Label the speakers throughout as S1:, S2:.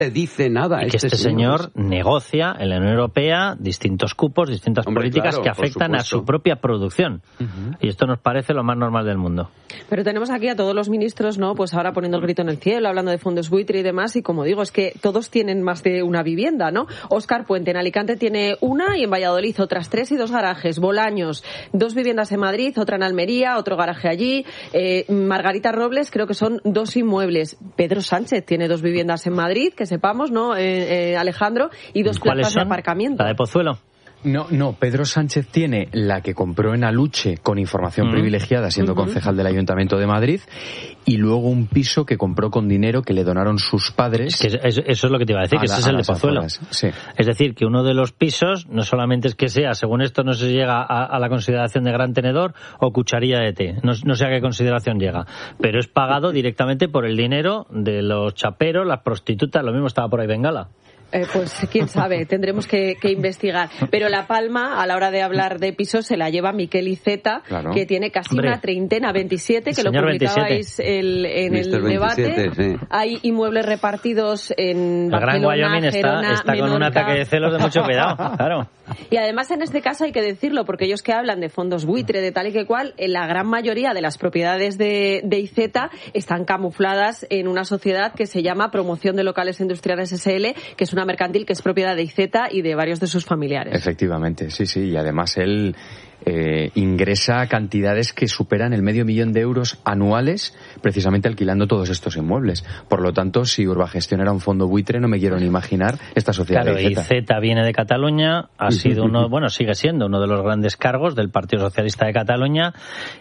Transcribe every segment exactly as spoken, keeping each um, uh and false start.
S1: dice nada.
S2: Y que este, este señor, señor negocia en la Unión Europea distintos cupos, distintas Hombre, políticas claro, que afectan a su propia producción. Uh-huh. Y esto nos parece lo más normal del mundo.
S3: Pero tenemos aquí a todos los ministros, ¿no? Pues ahora poniendo el grito en el cielo, hablando de fondos buitre y demás. Y como digo, es que todos tienen más de una vivienda, ¿no? Óscar Puente en Alicante tiene una y en Valladolid otras tres y dos garajes. Bolaños, dos viviendas en Madrid, otra en Almería, otro garaje allí. Eh, Margarita Robles creo que son dos inmuebles. Pedro Sánchez tiene dos viviendas en Madrid, que sepamos, ¿no, eh, eh, Alejandro? Y dos plazas de aparcamiento.
S2: ¿La de Pozuelo?
S4: No, no, Pedro Sánchez tiene la que compró en Aluche con información mm. privilegiada, siendo uh-huh. concejal del Ayuntamiento de Madrid, y luego un piso que compró con dinero que le donaron sus padres.
S2: Es que eso, eso es lo que te iba a decir, a que la, ese es el de Pozuelo.
S4: Sí.
S2: Es decir, que uno de los pisos, no solamente es que sea, según esto, no se llega a, a la consideración de gran tenedor o cucharilla de té, no, no sé a qué consideración llega, pero es pagado directamente por el dinero de los chaperos, las prostitutas, lo mismo estaba por ahí Bengala.
S3: Eh, pues quién sabe, tendremos que, que investigar. Pero la palma, a la hora de hablar de pisos, se la lleva Miquel Iceta, claro. que tiene casi Hombre. una treintena, veintisiete, que lo publicabais el, en el debate.
S1: veintisiete, sí.
S3: Hay inmuebles repartidos en
S2: el
S3: Barcelona,
S2: Gran Wyoming
S3: Gerona,
S2: está, está con un ataque de celos de mucho cuidado, claro.
S3: Y además en este caso hay que decirlo, porque ellos que hablan de fondos buitre, de tal y que cual, en la gran mayoría de las propiedades de, de Iceta están camufladas en una sociedad que se llama Promoción de Locales Industriales S L, que es una mercantil que es propiedad de Iceta y de varios de sus familiares.
S4: Efectivamente, sí, sí, y además él eh, ingresa cantidades que superan el medio millón de euros anuales precisamente alquilando todos estos inmuebles. Por lo tanto, si Urbagestión era un fondo buitre, no me quiero ni imaginar esta sociedad
S2: claro,
S4: de Iceta.
S2: Iceta viene de Cataluña, ha sido uno, bueno, sigue siendo uno de los grandes cargos del Partido Socialista de Cataluña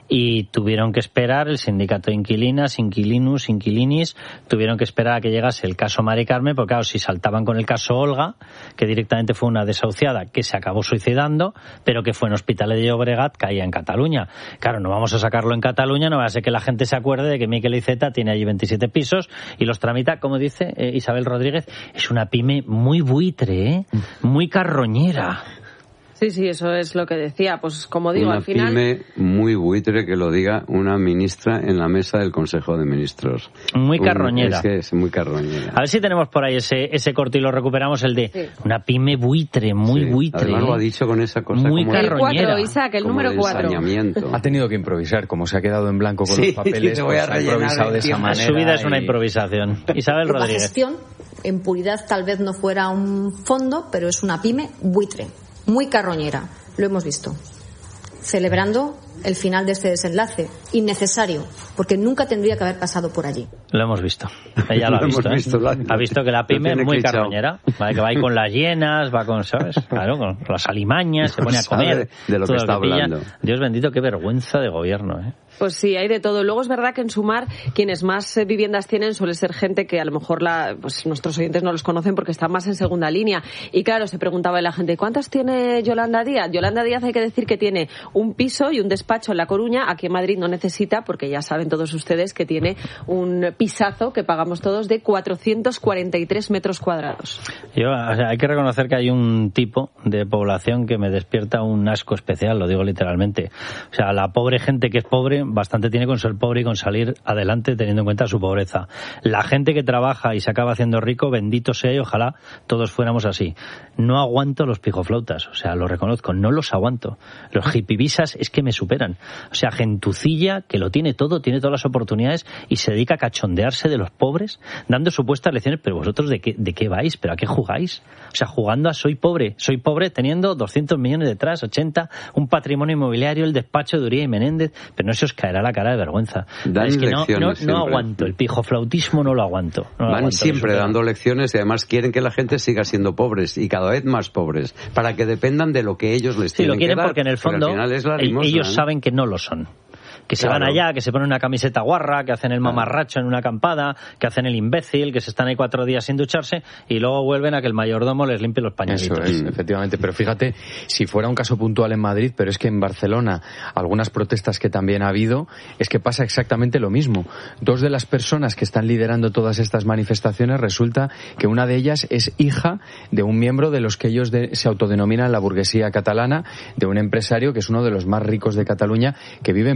S2: y tuvieron que esperar el sindicato de inquilinas, inquilinus, inquilinis, tuvieron que esperar a que llegase el caso Mari Carmen, porque claro, si saltaban con el caso Olga, que directamente fue una desahuciada que se acabó suicidando, pero que fue en Hospitalet de Llobregat, caía en Cataluña. Claro, no vamos a sacarlo en Cataluña, no va a ser que la gente se acuerde de que Miquel Iceta tiene allí veintisiete pisos y los tramita, como dice eh, Isabel Rodríguez, es una pyme muy buitre, ¿eh? Muy carroñera.
S3: Sí, sí, eso es lo que decía. Pues como digo,
S1: una
S3: al final...
S1: Una pyme muy buitre, que lo diga una ministra en la mesa del Consejo de Ministros.
S2: Muy carroñera.
S1: Un, es que es muy carroñera.
S2: A ver si tenemos por ahí ese ese corte y lo recuperamos, el de sí. una pyme buitre, muy sí. buitre.
S1: Además lo ha dicho con esa cosa
S2: muy
S1: como
S2: carroñera.
S3: El cuatro, Isaac, el número cuatro.
S4: Ha tenido que improvisar, como se ha quedado en blanco con
S1: sí,
S4: los papeles,
S1: te voy a
S4: pues ha improvisado de esa manera.
S2: Su vida es una
S4: y...
S2: improvisación. Isabel Rodríguez.
S5: La gestión, en puridad, tal vez no fuera un fondo, pero es una pyme buitre, muy carroñera. Lo hemos visto. Celebrando el final de este desenlace. Innecesario, porque nunca tendría que haber pasado por allí.
S2: Lo hemos visto. Ella lo ha visto, ¿eh? visto la... Ha visto que la pyme es muy carroñera. ¿Vale? Que va ahí con las hienas, va con, ¿sabes? Claro, con las alimañas, se pone a comer.
S1: De lo que está
S2: lo que
S1: hablando.
S2: Dios bendito, qué vergüenza de gobierno, ¿eh?
S3: Pues sí, hay de todo. Luego es verdad que en Sumar quienes más eh, viviendas tienen suele ser gente que a lo mejor la, pues nuestros oyentes no los conocen porque están más en segunda línea. Y claro, se preguntaba la gente, ¿cuántas tiene Yolanda Díaz? Yolanda Díaz hay que decir que tiene un piso y un despacho en La Coruña. Aquí en Madrid no necesita, porque ya saben todos ustedes que tiene un pisazo que pagamos todos de cuatrocientos cuarenta y tres metros cuadrados.
S2: Yo, o sea, hay que reconocer que hay un tipo de población que me despierta un asco especial, lo digo literalmente. O sea, la pobre gente que es pobre bastante tiene con ser pobre y con salir adelante teniendo en cuenta su pobreza. La gente que trabaja y se acaba haciendo rico, bendito sea y ojalá todos fuéramos así. No aguanto los pijoflautas, o sea, lo reconozco, no los aguanto. Los hippievisas es que me superan. O sea, gentucilla que lo tiene todo, tiene todas las oportunidades y se dedica a cachondearse de los pobres, dando supuestas lecciones, pero vosotros de qué, de qué vais, pero a qué jugáis. O sea, jugando a soy pobre, soy pobre teniendo doscientos millones detrás, ochenta, un patrimonio inmobiliario, el despacho de Uría y Menéndez, pero no se os caerá la cara de vergüenza.
S1: Dan
S2: es que no, no, no
S1: siempre.
S2: aguanto, el pijoflautismo no lo aguanto. No lo
S1: Van
S2: aguanto,
S1: siempre dando lecciones y además quieren que la gente siga siendo pobres y cada vez más pobres, para que dependan de lo que ellos les
S2: sí,
S1: tienen
S2: lo quieren
S1: que dar,
S2: porque en el fondo
S1: es la limosna,
S2: ellos
S1: ¿no?
S2: saben que no lo son. Que se
S1: claro.
S2: van allá, que se ponen una camiseta guarra, que hacen el mamarracho en una acampada, que hacen el imbécil, que se están ahí cuatro días sin ducharse y luego vuelven a que el mayordomo les limpie los pañuelitos.
S4: Eso es, efectivamente. Pero fíjate, si fuera un caso puntual en Madrid, pero es que en Barcelona, algunas protestas que también ha habido, es que pasa exactamente lo mismo. Dos de las personas que están liderando todas estas manifestaciones, resulta que una de ellas es hija de un miembro de los que ellos de, se autodenominan la burguesía catalana, de un empresario que es uno de los más ricos de Cataluña, que vive en Pedralbes.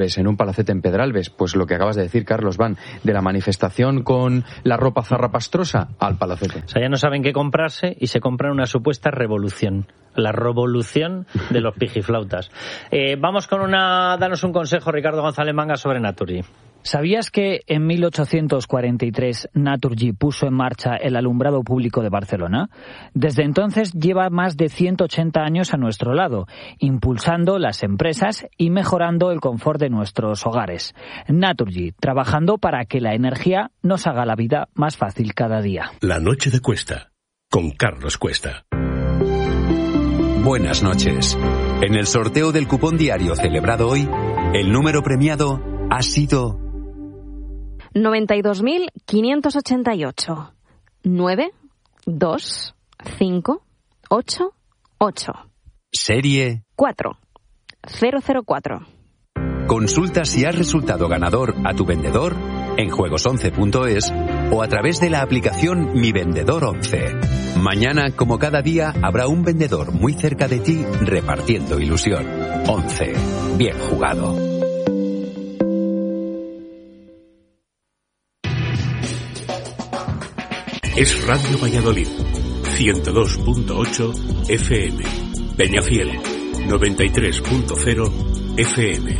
S4: Pedralbes, en un palacete en Pedralbes. Pues lo que acabas de decir, Carlos, van de la manifestación con la ropa zarrapastrosa al palacete.
S2: O sea, ya no saben qué comprarse y se compran una supuesta revolución. La revolución de los pijiflautas. Eh, vamos con una... Danos un consejo, Ricardo González Manga, sobre Naturgy.
S6: ¿Sabías que en mil ochocientos cuarenta y tres Naturgy puso en marcha el alumbrado público de Barcelona? Desde entonces lleva más de ciento ochenta años a nuestro lado, impulsando las empresas y mejorando el confort de nuestros hogares. Naturgy, trabajando para que la energía nos haga la vida más fácil cada día.
S7: La noche de Cuesta, con Carlos Cuesta.
S8: Buenas noches. En el sorteo del cupón diario celebrado hoy, el número premiado ha sido
S9: noventa y dos mil quinientos ochenta y ocho. nueve dos cinco ocho ocho.
S8: Serie
S9: cuatro cero cero cuatro.
S8: Consulta si has resultado ganador a tu vendedor en juegos once punto es o a través de la aplicación Mi Vendedor once. Mañana, como cada día, habrá un vendedor muy cerca de ti repartiendo ilusión. once. Bien jugado.
S7: Es Radio Valladolid, ciento dos punto ocho F M. Peñafiel, noventa y tres punto cero F M.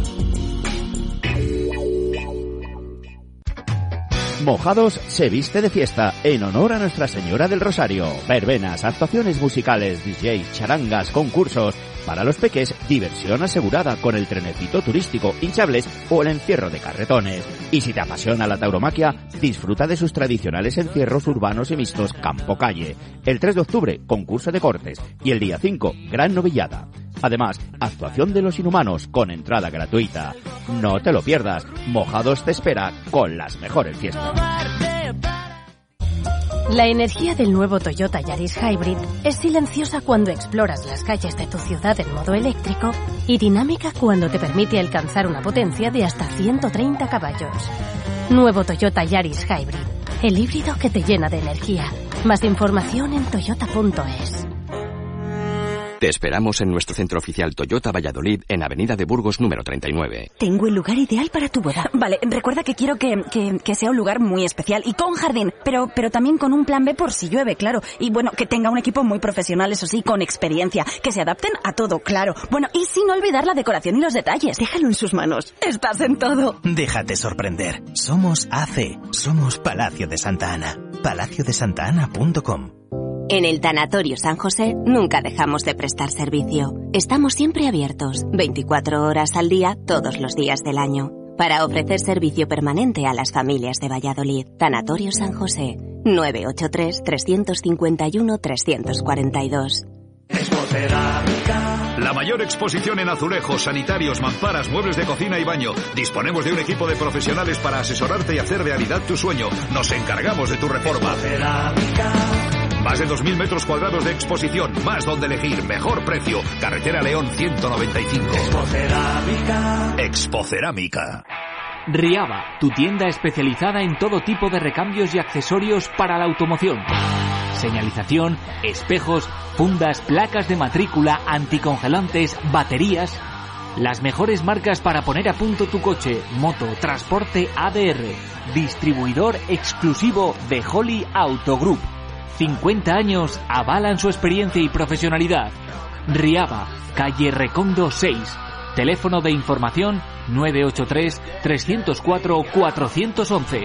S10: Mojados se viste de fiesta en honor a Nuestra Señora del Rosario. Verbenas, actuaciones musicales, D J, charangas, concursos. Para los peques, diversión asegurada con el trenecito turístico, hinchables o el encierro de carretones. Y si te apasiona la tauromaquia, disfruta de sus tradicionales encierros urbanos y mixtos campo-calle. El tres de octubre, concurso de cortes. Y el día cinco, gran novillada. Además, actuación de los inhumanos con entrada gratuita. No te lo pierdas, Mojados te espera con las mejores fiestas.
S11: La energía del nuevo Toyota Yaris Hybrid es silenciosa cuando exploras las calles de tu ciudad en modo eléctrico y dinámica cuando te permite alcanzar una potencia de hasta ciento treinta caballos. Nuevo Toyota Yaris Hybrid, el híbrido que te llena de energía. Más información en toyota punto es.
S12: Te esperamos en nuestro centro oficial Toyota Valladolid en Avenida de Burgos número treinta y nueve.
S13: Tengo el lugar ideal para tu boda. Vale, recuerda que quiero que, que, que sea un lugar muy especial y con jardín, pero, pero también con un plan B por si llueve, claro. Y bueno, que tenga un equipo muy profesional, eso sí, con experiencia, que se adapten a todo, claro. Bueno, y sin olvidar la decoración y los detalles. Déjalo en sus manos. Estás en todo.
S14: Déjate sorprender. Somos A C. Somos Palacio de Santa Ana. palacio de santa ana punto com.
S15: En el Tanatorio San José nunca dejamos de prestar servicio. Estamos siempre abiertos, veinticuatro horas al día, todos los días del año, para ofrecer servicio permanente a las familias de Valladolid. Tanatorio San José, nueve ocho tres, tres cinco uno, tres cuatro dos.
S16: La mayor exposición en azulejos, sanitarios, mamparas, muebles de cocina y baño. Disponemos de un equipo de profesionales para asesorarte y hacer realidad tu sueño. Nos encargamos de tu reforma. Más de dos mil metros cuadrados de exposición, más donde elegir, mejor precio. Carretera León ciento noventa y cinco. Expocerámica. Expocerámica.
S17: Riaba, tu tienda especializada en todo tipo de recambios y accesorios para la automoción. Señalización, espejos, fundas, placas de matrícula, anticongelantes, baterías. Las mejores marcas para poner a punto tu coche, moto, transporte A D R. Distribuidor exclusivo de Holly Auto Group. cincuenta años avalan su experiencia y profesionalidad. Riaba, calle Recondo seis. Teléfono de información nueve ocho tres, tres cero cuatro, cuatro uno uno.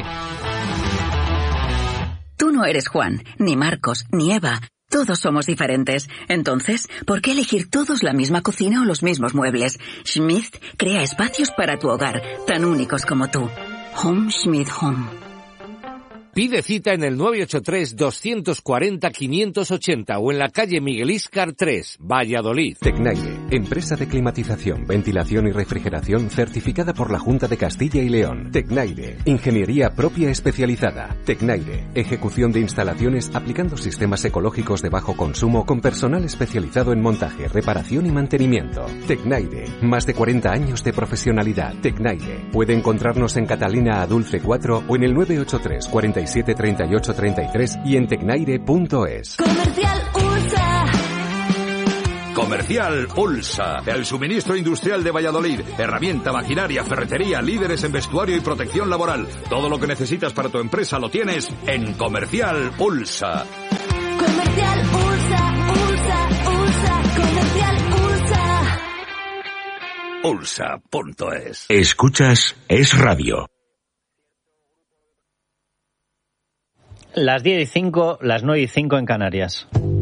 S18: Tú no eres Juan, ni Marcos, ni Eva. Todos somos diferentes. Entonces, ¿por qué elegir todos la misma cocina o los mismos muebles? Schmidt crea espacios para tu hogar, tan únicos como tú. Home Schmidt Home.
S19: Pide cita en el nueve ocho tres, dos cuatro cero, cinco ocho cero o en la calle Miguel Íscar tres, Valladolid.
S20: Tecnaire, empresa de climatización, ventilación y refrigeración certificada por la Junta de Castilla y León. Tecnaire, ingeniería propia especializada. Tecnaire, ejecución de instalaciones aplicando sistemas ecológicos de bajo consumo con personal especializado en montaje, reparación y mantenimiento. Tecnaire, más de cuarenta años de profesionalidad. Tecnaire, puede encontrarnos en Catalina Adulce cuatro o en el nueve ocho tres, cuarenta y siete, treinta y ocho, treinta y tres y en tecnaire punto es.
S21: Comercial U S A.
S16: Comercial Ulsa, el suministro industrial de Valladolid. Herramienta, maquinaria, ferretería, líderes en vestuario y protección laboral. Todo lo que necesitas para tu empresa lo tienes en Comercial Ulsa.
S21: Comercial Ulsa, Ulsa, Ulsa, Comercial Ulsa.
S7: Ulsa punto es. Escuchas Es Radio.
S2: Las diez y cinco, las nueve y cinco en Canarias.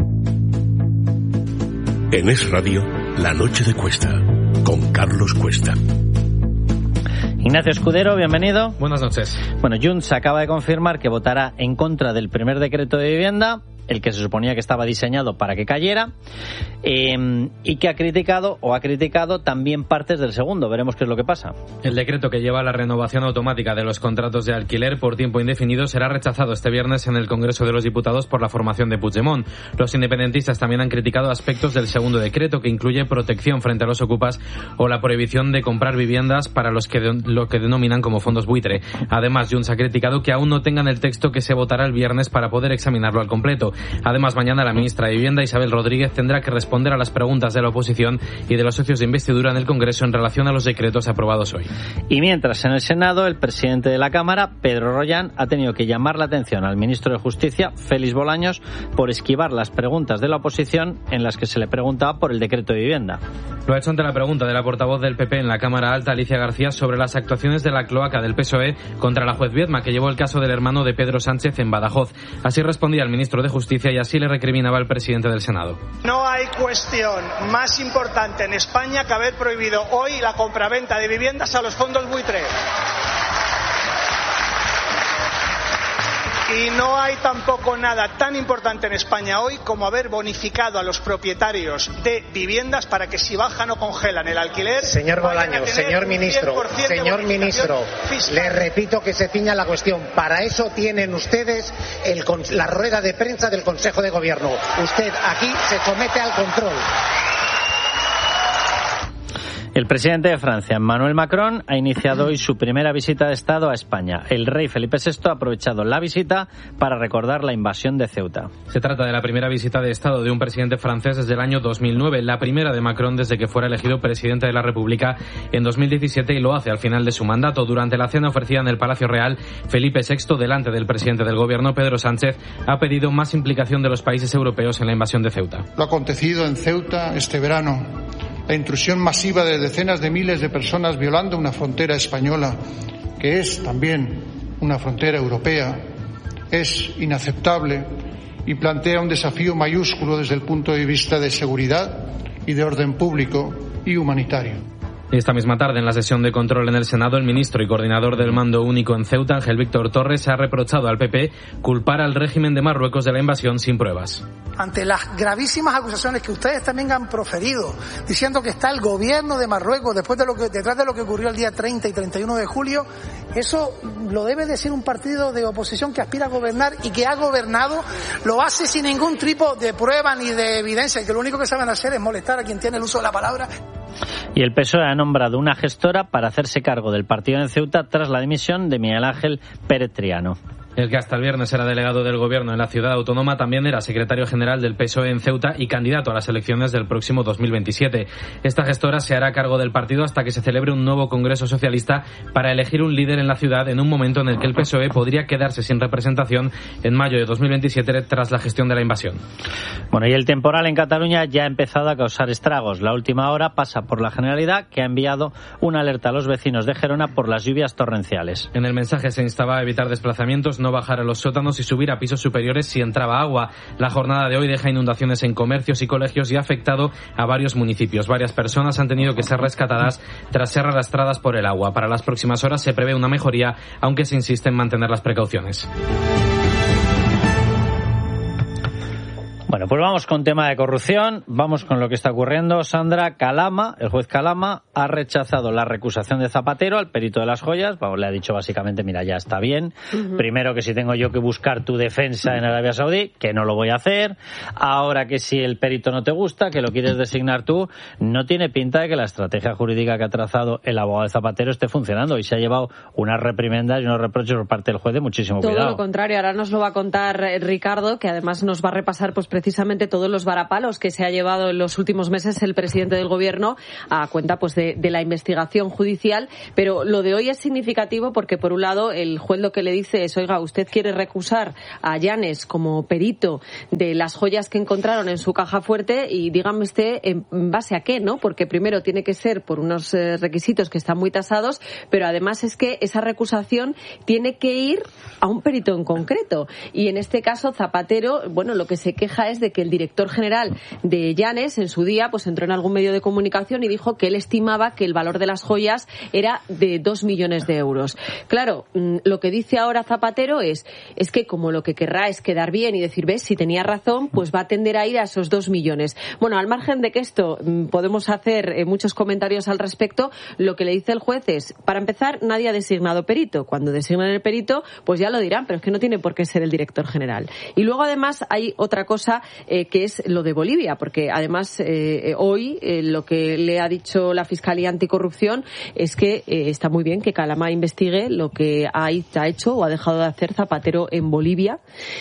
S7: En Es Radio, La Noche de Cuesta, con Carlos Cuesta.
S2: Ignacio Escudero, bienvenido.
S22: Buenas noches.
S2: Bueno, Junts acaba de confirmar que votará en contra del primer decreto de vivienda, el que se suponía que estaba diseñado para que cayera, eh, y que ha criticado o ha criticado también partes del segundo. Veremos qué es lo que pasa.
S22: El decreto que lleva a la renovación automática de los contratos de alquiler por tiempo indefinido será rechazado este viernes en el Congreso de los Diputados por la formación de Puigdemont. Los independentistas también han criticado aspectos del segundo decreto, que incluye protección frente a los ocupas o la prohibición de comprar viviendas para los que de, lo que denominan como fondos buitre. Además, Junts ha criticado que aún no tengan el texto que se votará el viernes para poder examinarlo al completo. Además, mañana la ministra de Vivienda, Isabel Rodríguez, tendrá que responder a las preguntas de la oposición y de los socios de investidura en el Congreso en relación a los decretos aprobados hoy.
S2: Y mientras, en el Senado, el presidente de la Cámara, Pedro Rollán, ha tenido que llamar la atención al ministro de Justicia, Félix Bolaños, por esquivar las preguntas de la oposición en las que se le preguntaba por el decreto de vivienda.
S22: Lo ha hecho ante la pregunta de la portavoz del P P en la Cámara Alta, Alicia García, sobre las actuaciones de la cloaca del P S O E contra la juez Viedma, que llevó el caso del hermano de Pedro Sánchez en Badajoz. Así respondía el ministro de Justicia y así le recriminaba al presidente del Senado.
S23: No hay cuestión más importante en España que haber prohibido hoy la compraventa de viviendas a los fondos buitre. Y no hay tampoco nada tan importante en España hoy como haber bonificado a los propietarios de viviendas para que si bajan o congelan el alquiler...
S24: Señor Bolaños, señor ministro, señor ministro, le repito que se ciña la cuestión. Para eso tienen ustedes el, la rueda de prensa del Consejo de Gobierno. Usted aquí se somete al control.
S2: El presidente de Francia, Emmanuel Macron, ha iniciado hoy su primera visita de Estado a España. El rey Felipe sexto ha aprovechado la visita para recordar la invasión de Ceuta.
S22: Se trata de la primera visita de Estado de un presidente francés desde el año dos mil nueve, la primera de Macron desde que fuera elegido presidente de la República en dos mil diecisiete, y lo hace al final de su mandato. Durante la cena ofrecida en el Palacio Real, Felipe sexto, delante del presidente del Gobierno, Pedro Sánchez, ha pedido más implicación de los países europeos en la invasión de Ceuta.
S25: Lo acontecido en Ceuta este verano, la intrusión masiva de decenas de miles de personas violando una frontera española, que es también una frontera europea, es inaceptable y plantea un desafío mayúsculo desde el punto de vista de seguridad y de orden público y humanitario.
S22: Esta misma tarde, en la sesión de control en el Senado, el ministro y coordinador del Mando Único en Ceuta, Ángel Víctor Torres, ha reprochado al P P culpar al régimen de Marruecos de la invasión sin pruebas.
S23: Ante las gravísimas acusaciones que ustedes también han proferido, diciendo que está el gobierno de Marruecos después de lo que, detrás de lo que ocurrió el día treinta y treinta y uno de julio, eso lo debe decir un partido de oposición que aspira a gobernar y que ha gobernado, lo hace sin ningún tipo de prueba ni de evidencia, que lo único que saben hacer es molestar a quien tiene el uso de la palabra.
S2: Y el P S O E ha nombrado una gestora para hacerse cargo del partido en Ceuta tras la dimisión de Miguel Ángel Pérez Triano.
S22: El que hasta el viernes era delegado del Gobierno en la ciudad autónoma también era secretario general del P S O E en Ceuta y candidato a las elecciones del próximo dos mil veintisiete. Esta gestora se hará cargo del partido hasta que se celebre un nuevo Congreso Socialista para elegir un líder en la ciudad en un momento en el que el P S O E podría quedarse sin representación en mayo de dos mil veintisiete tras la gestión de la invasión.
S2: Bueno, y el temporal en Cataluña ya ha empezado a causar estragos. La última hora pasa por la Generalidad, que ha enviado una alerta a los vecinos de Gerona por las lluvias torrenciales.
S22: En el mensaje se instaba a evitar desplazamientos, no bajar a los sótanos y subir a pisos superiores si entraba agua. La jornada de hoy deja inundaciones en comercios y colegios y ha afectado a varios municipios. Varias personas han tenido que ser rescatadas tras ser arrastradas por el agua. Para las próximas horas se prevé una mejoría, aunque se insiste en mantener las precauciones.
S2: Bueno, pues vamos con tema de corrupción, vamos con lo que está ocurriendo. Sandra, Calama, el juez Calama, ha rechazado la recusación de Zapatero al perito de las joyas. Vamos, le ha dicho básicamente, mira, ya está bien. Uh-huh. Primero, que si tengo yo que buscar tu defensa en Arabia Saudí, que no lo voy a hacer. Ahora, que si el perito no te gusta, que lo quieres designar tú, no tiene pinta de que la estrategia jurídica que ha trazado el abogado de Zapatero esté funcionando, y se ha llevado unas reprimendas y unos reproches por parte del juez de muchísimo
S3: Todo
S2: cuidado.
S3: Todo lo contrario, ahora nos lo va a contar Ricardo, que además nos va a repasar pues precisamente todos los varapalos que se ha llevado en los últimos meses el presidente del Gobierno a cuenta pues de, de la investigación judicial. Pero lo de hoy es significativo porque, por un lado, el juez lo que le dice es, oiga, usted quiere recusar a Llanes como perito de las joyas que encontraron en su caja fuerte y dígame usted en base a qué, ¿no? Porque primero tiene que ser por unos eh, requisitos que están muy tasados, pero además es que esa recusación tiene que ir a un perito en concreto. Y en este caso, Zapatero, bueno, lo que se queja es de que el director general de Llanes en su día pues entró en algún medio de comunicación y dijo que él estimaba que el valor de las joyas era de dos millones de euros. Claro, lo que dice ahora Zapatero es, es que como lo que querrá es quedar bien y decir, ves, si tenía razón, pues va a tender a ir a esos dos millones. Bueno, al margen de que esto podemos hacer eh, muchos comentarios al respecto, lo que le dice el juez es, para empezar, nadie ha designado perito. Cuando designan el perito, pues ya lo dirán, pero es que no tiene por qué ser el director general. Y luego, además, hay otra cosa eh, que es lo de Bolivia, porque además eh, hoy eh, lo que le ha dicho la Fiscalía Anticorrupción es que eh, está muy bien que Calama investigue lo que ha, ha hecho o ha dejado de hacer Zapatero en Bolivia.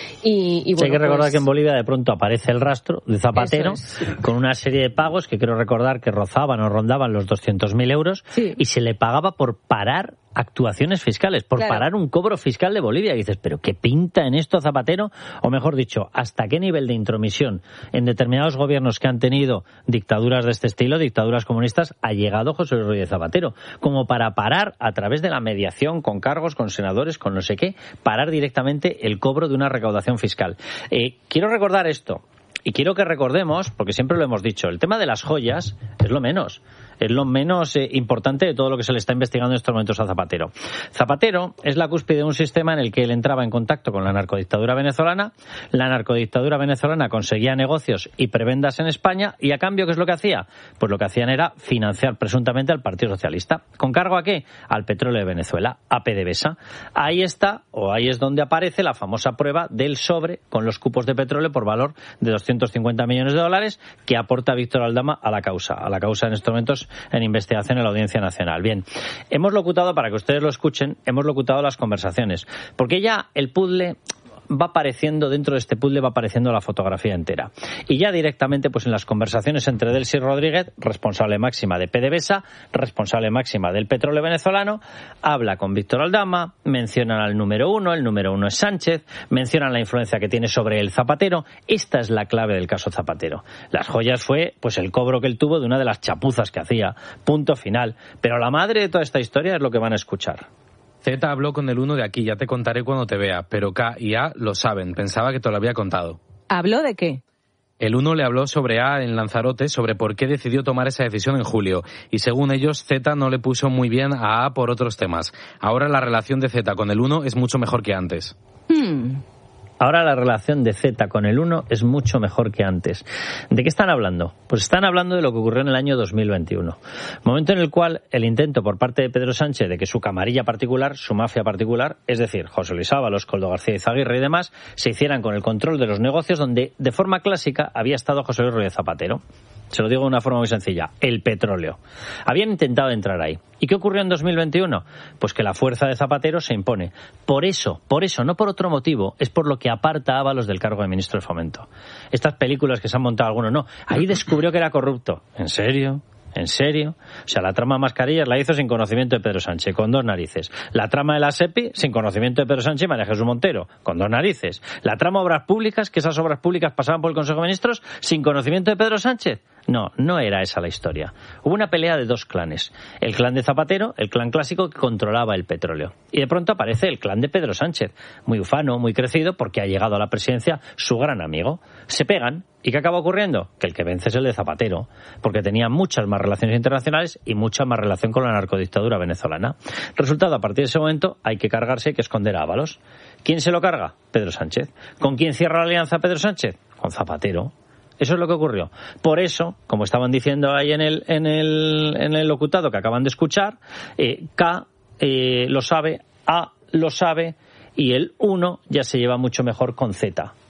S3: Y, y bueno,
S2: sí, hay que recordar
S3: pues,
S2: que en Bolivia de pronto aparece el rastro de Zapatero es. con una serie de pagos que quiero recordar que rozaban o rondaban los doscientos mil euros sí. y se le pagaba por parar actuaciones fiscales, por claro. parar un cobro fiscal de Bolivia. Y dices, ¿pero qué pinta en esto Zapatero? O mejor dicho, ¿hasta qué nivel de intromisión en determinados gobiernos que han tenido dictaduras de este estilo, dictaduras comunistas, ha llegado José Luis Rodríguez Zapatero? Como para parar, a través de la mediación con cargos, con senadores, con no sé qué, parar directamente el cobro de una recaudación fiscal. Eh, quiero recordar esto. Y quiero que recordemos, porque siempre lo hemos dicho, el tema de las joyas es lo menos. Es lo menos eh, importante de todo lo que se le está investigando en estos momentos a Zapatero. Zapatero es la cúspide de un sistema en el que él entraba en contacto con la narcodictadura venezolana. La narcodictadura venezolana conseguía negocios y prebendas en España y a cambio, ¿qué es lo que hacía? Pues lo que hacían era financiar presuntamente al Partido Socialista. ¿Con cargo a qué? Al petróleo de Venezuela, a PDVSA. Ahí está, o ahí es donde aparece la famosa prueba del sobre con los cupos de petróleo por valor de doscientos cincuenta millones de dólares que aporta Víctor Aldama a la causa. A la causa en estos momentos en investigación en la Audiencia Nacional. Bien, hemos locutado, para que ustedes lo escuchen, hemos locutado las conversaciones, porque ya el puzzle va apareciendo, dentro de este puzzle va apareciendo la fotografía entera. Y ya directamente, pues en las conversaciones entre Delcy Rodríguez, responsable máxima de PDVSA, responsable máxima del petróleo venezolano, habla con Víctor Aldama, mencionan al número uno, el número uno es Sánchez, mencionan la influencia que tiene sobre el Zapatero. Esta es la clave del caso Zapatero. Las joyas fue, pues, el cobro que él tuvo de una de las chapuzas que hacía. Punto final. Pero la madre de toda esta historia es lo que van a escuchar.
S22: Z habló con el uno de aquí, ya te contaré cuando te vea, pero K y A lo saben, pensaba que te lo había contado.
S3: ¿Habló de qué?
S22: El uno le habló sobre A en Lanzarote, sobre por qué decidió tomar esa decisión en julio, y según ellos, Z no le puso muy bien a A por otros temas. Ahora la relación de Z con el uno es mucho mejor que antes.
S3: Hmm.
S2: Ahora la relación de Z con el uno es mucho mejor que antes. ¿De qué están hablando? Pues están hablando de lo que ocurrió en el año dos mil veintiuno. Momento en el cual el intento por parte de Pedro Sánchez de que su camarilla particular, su mafia particular, es decir, José Luis Ábalos, Koldo García Izaguirre y demás, se hicieran con el control de los negocios donde de forma clásica había estado José Luis Rodríguez Zapatero. Se lo digo de una forma muy sencilla, el petróleo. Habían intentado entrar ahí. ¿Y qué ocurrió en dos mil veintiuno? Pues que la fuerza de Zapatero se impone. Por eso, por eso, no por otro motivo, es por lo que aparta a Ábalos del cargo de ministro de Fomento. Estas películas que se han montado algunos, no. Ahí descubrió que era corrupto. ¿En serio? ¿En serio? O sea, la trama de mascarillas la hizo sin conocimiento de Pedro Sánchez, con dos narices. La trama de la SEPI, sin conocimiento de Pedro Sánchez y María Jesús Montero, con dos narices. La trama de obras públicas, que esas obras públicas pasaban por el Consejo de Ministros, sin conocimiento de Pedro Sánchez. No, no era esa la historia. Hubo una pelea de dos clanes. El clan de Zapatero, el clan clásico que controlaba el petróleo. Y de pronto aparece el clan de Pedro Sánchez, muy ufano, muy crecido, porque ha llegado a la presidencia su gran amigo. Se pegan. ¿Y qué acaba ocurriendo? Que el que vence es el de Zapatero, porque tenía muchas más relaciones internacionales y mucha más relación con la narcodictadura venezolana. Resultado, a partir de ese momento hay que cargarse, hay que esconder a Ábalos. ¿Quién se lo carga? Pedro Sánchez. ¿Con quién cierra la alianza Pedro Sánchez? Con Zapatero. Eso es lo que ocurrió. Por eso, como estaban diciendo ahí en el, en el, en el locutado que acaban de escuchar, eh, K eh, lo sabe, A lo sabe y el uno ya se lleva mucho mejor con Z.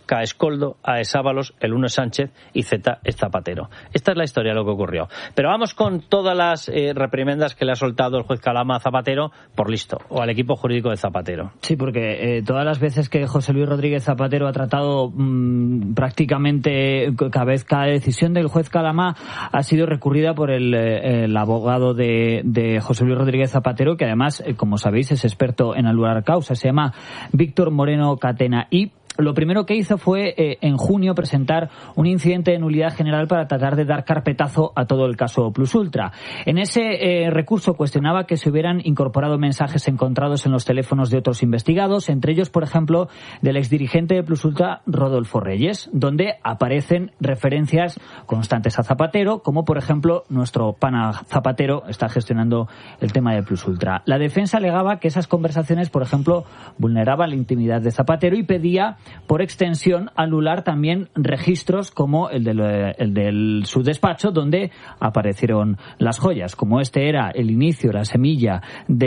S2: K es Coldo, A es Ábalos, el uno es Sánchez y Z es Zapatero. Esta es la historia de lo que ocurrió. Pero vamos con todas las eh, reprimendas que le ha soltado el juez Calama a Zapatero por listo, o al equipo jurídico de Zapatero.
S1: Sí, porque eh, todas las veces que José Luis Rodríguez Zapatero ha tratado mmm, prácticamente cada vez cada decisión del juez Calama ha sido recurrida por el, el abogado de, de José Luis Rodríguez Zapatero, que además, eh, como sabéis, es experto en anular causa. Se llama Víctor Moreno Catena y lo primero que hizo fue, eh, en junio, presentar un incidente de nulidad general para tratar de dar carpetazo a todo el caso Plus Ultra. En ese eh, recurso cuestionaba que se hubieran incorporado mensajes encontrados en los teléfonos de otros investigados, entre ellos, por ejemplo, del exdirigente de Plus Ultra, Rodolfo Reyes, donde aparecen referencias constantes a Zapatero, como, por ejemplo, nuestro pana Zapatero está gestionando el tema de Plus Ultra. La defensa alegaba que esas conversaciones, por ejemplo, vulneraban la intimidad de Zapatero y pedía, por extensión, anular también registros como el del, el del su despacho, donde aparecieron las joyas. Como este era el inicio, la semilla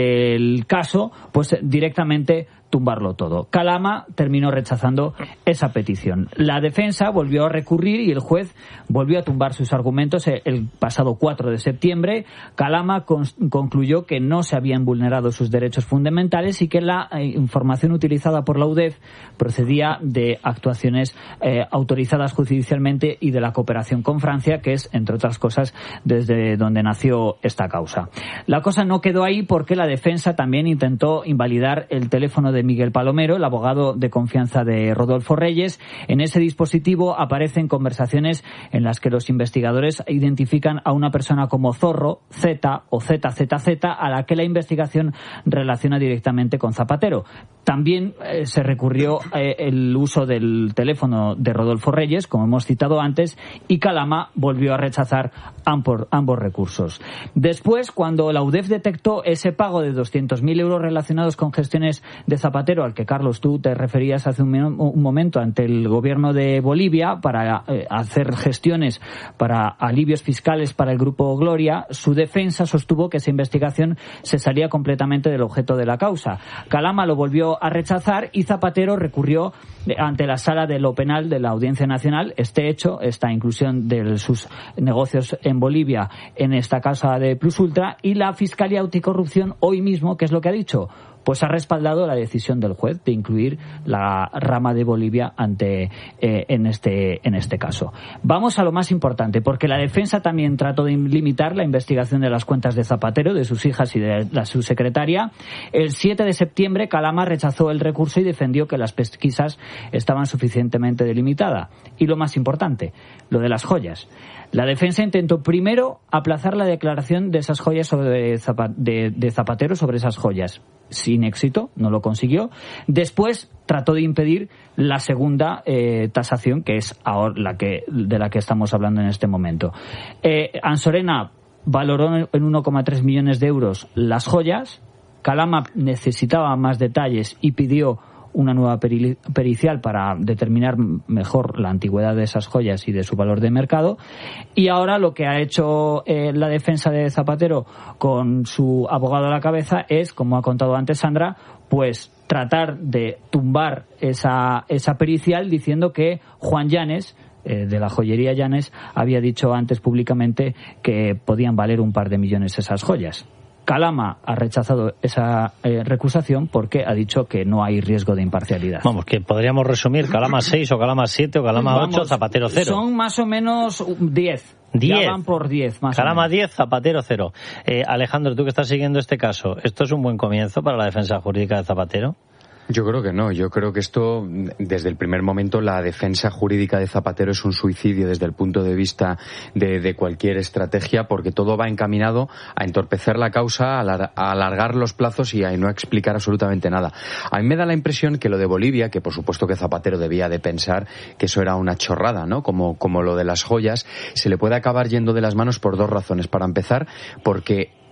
S1: del caso, pues directamente tumbarlo todo. Calama terminó rechazando esa petición. La defensa volvió a recurrir y el juez volvió a tumbar sus argumentos el pasado cuatro de septiembre. Calama con, concluyó que no se habían vulnerado sus derechos fundamentales y que la eh, información utilizada por la U D E F procedía de actuaciones eh, autorizadas judicialmente y de la cooperación con Francia, que es, entre otras cosas, desde donde nació esta causa. La cosa no quedó ahí porque la defensa también intentó invalidar el teléfono de de Miguel Palomero, el abogado de confianza de Rodolfo Reyes. En ese dispositivo aparecen conversaciones en las que los investigadores identifican a una persona como Zorro, Z o Z Z Z, a la que la investigación relaciona directamente con Zapatero. También eh, se recurrió eh, el uso del teléfono de Rodolfo Reyes, como hemos citado antes, y Calama volvió a rechazar ambos, ambos recursos. Después, cuando la U D E F detectó ese pago de doscientos mil euros relacionados con gestiones de Zapatero, al que, Carlos, tú te referías hace un, un momento, ante el gobierno de Bolivia para eh, hacer gestiones para alivios fiscales para el Grupo Gloria, su defensa sostuvo que esa investigación se salía completamente del objeto de la causa. Calama lo volvió a rechazar y Zapatero recurrió ante la Sala de lo Penal de la Audiencia Nacional este hecho, esta inclusión de sus negocios en Bolivia en esta causa de Plus Ultra, y la Fiscalía Anticorrupción hoy mismo, ¿qué es lo que ha dicho? Pues ha respaldado la decisión del juez de incluir la rama de Bolivia ante eh, en este en este caso. Vamos a lo más importante, porque la defensa también trató de limitar la investigación de las cuentas de Zapatero, de sus hijas y de la subsecretaria. El siete de septiembre, Calama rechazó el recurso y defendió que las pesquisas estaban suficientemente delimitadas. Y lo más importante, lo de las joyas. La defensa intentó primero aplazar la declaración de esas joyas sobre Zapa- de, de Zapatero sobre esas joyas. Sin éxito, no lo consiguió. Después trató de impedir la segunda eh, tasación, que es ahora la que de la que estamos hablando en este momento. Eh, Ansorena valoró en uno coma tres millones de euros las joyas. Calama necesitaba más detalles y pidió una nueva peri- pericial para determinar mejor la antigüedad de esas joyas y de su valor de mercado. Y ahora lo que ha hecho eh, la defensa de Zapatero con su abogado a la cabeza es, como ha contado antes Sandra, pues tratar de tumbar esa, esa pericial diciendo que Juan Llanes, eh, de la joyería Llanes, había dicho antes públicamente que podían valer un par de millones esas joyas. Calama ha rechazado esa eh, recusación porque ha dicho que no hay riesgo de imparcialidad.
S2: Vamos, que podríamos resumir Calama seis o Calama siete o Calama
S1: Vamos,
S2: ocho, Zapatero cero.
S1: Son más o menos diez.
S2: diez.
S1: Ya van por diez, más
S2: Calama
S1: o menos.
S2: diez, Zapatero cero. Eh, Alejandro, tú que estás siguiendo este caso, ¿esto es un buen comienzo para la defensa jurídica de Zapatero?
S4: Yo creo que no. Yo creo que esto, desde el primer momento, la defensa jurídica de Zapatero es un suicidio desde el punto de vista de, de cualquier estrategia, porque todo va encaminado a entorpecer la causa, a, alar, a alargar los plazos y a no explicar absolutamente nada. A mí me da la impresión que lo de Bolivia, que por supuesto que Zapatero debía de pensar que eso era una chorrada, ¿no? Como, como lo de las joyas, se le puede acabar yendo de las manos por dos razones. Para empezar, porque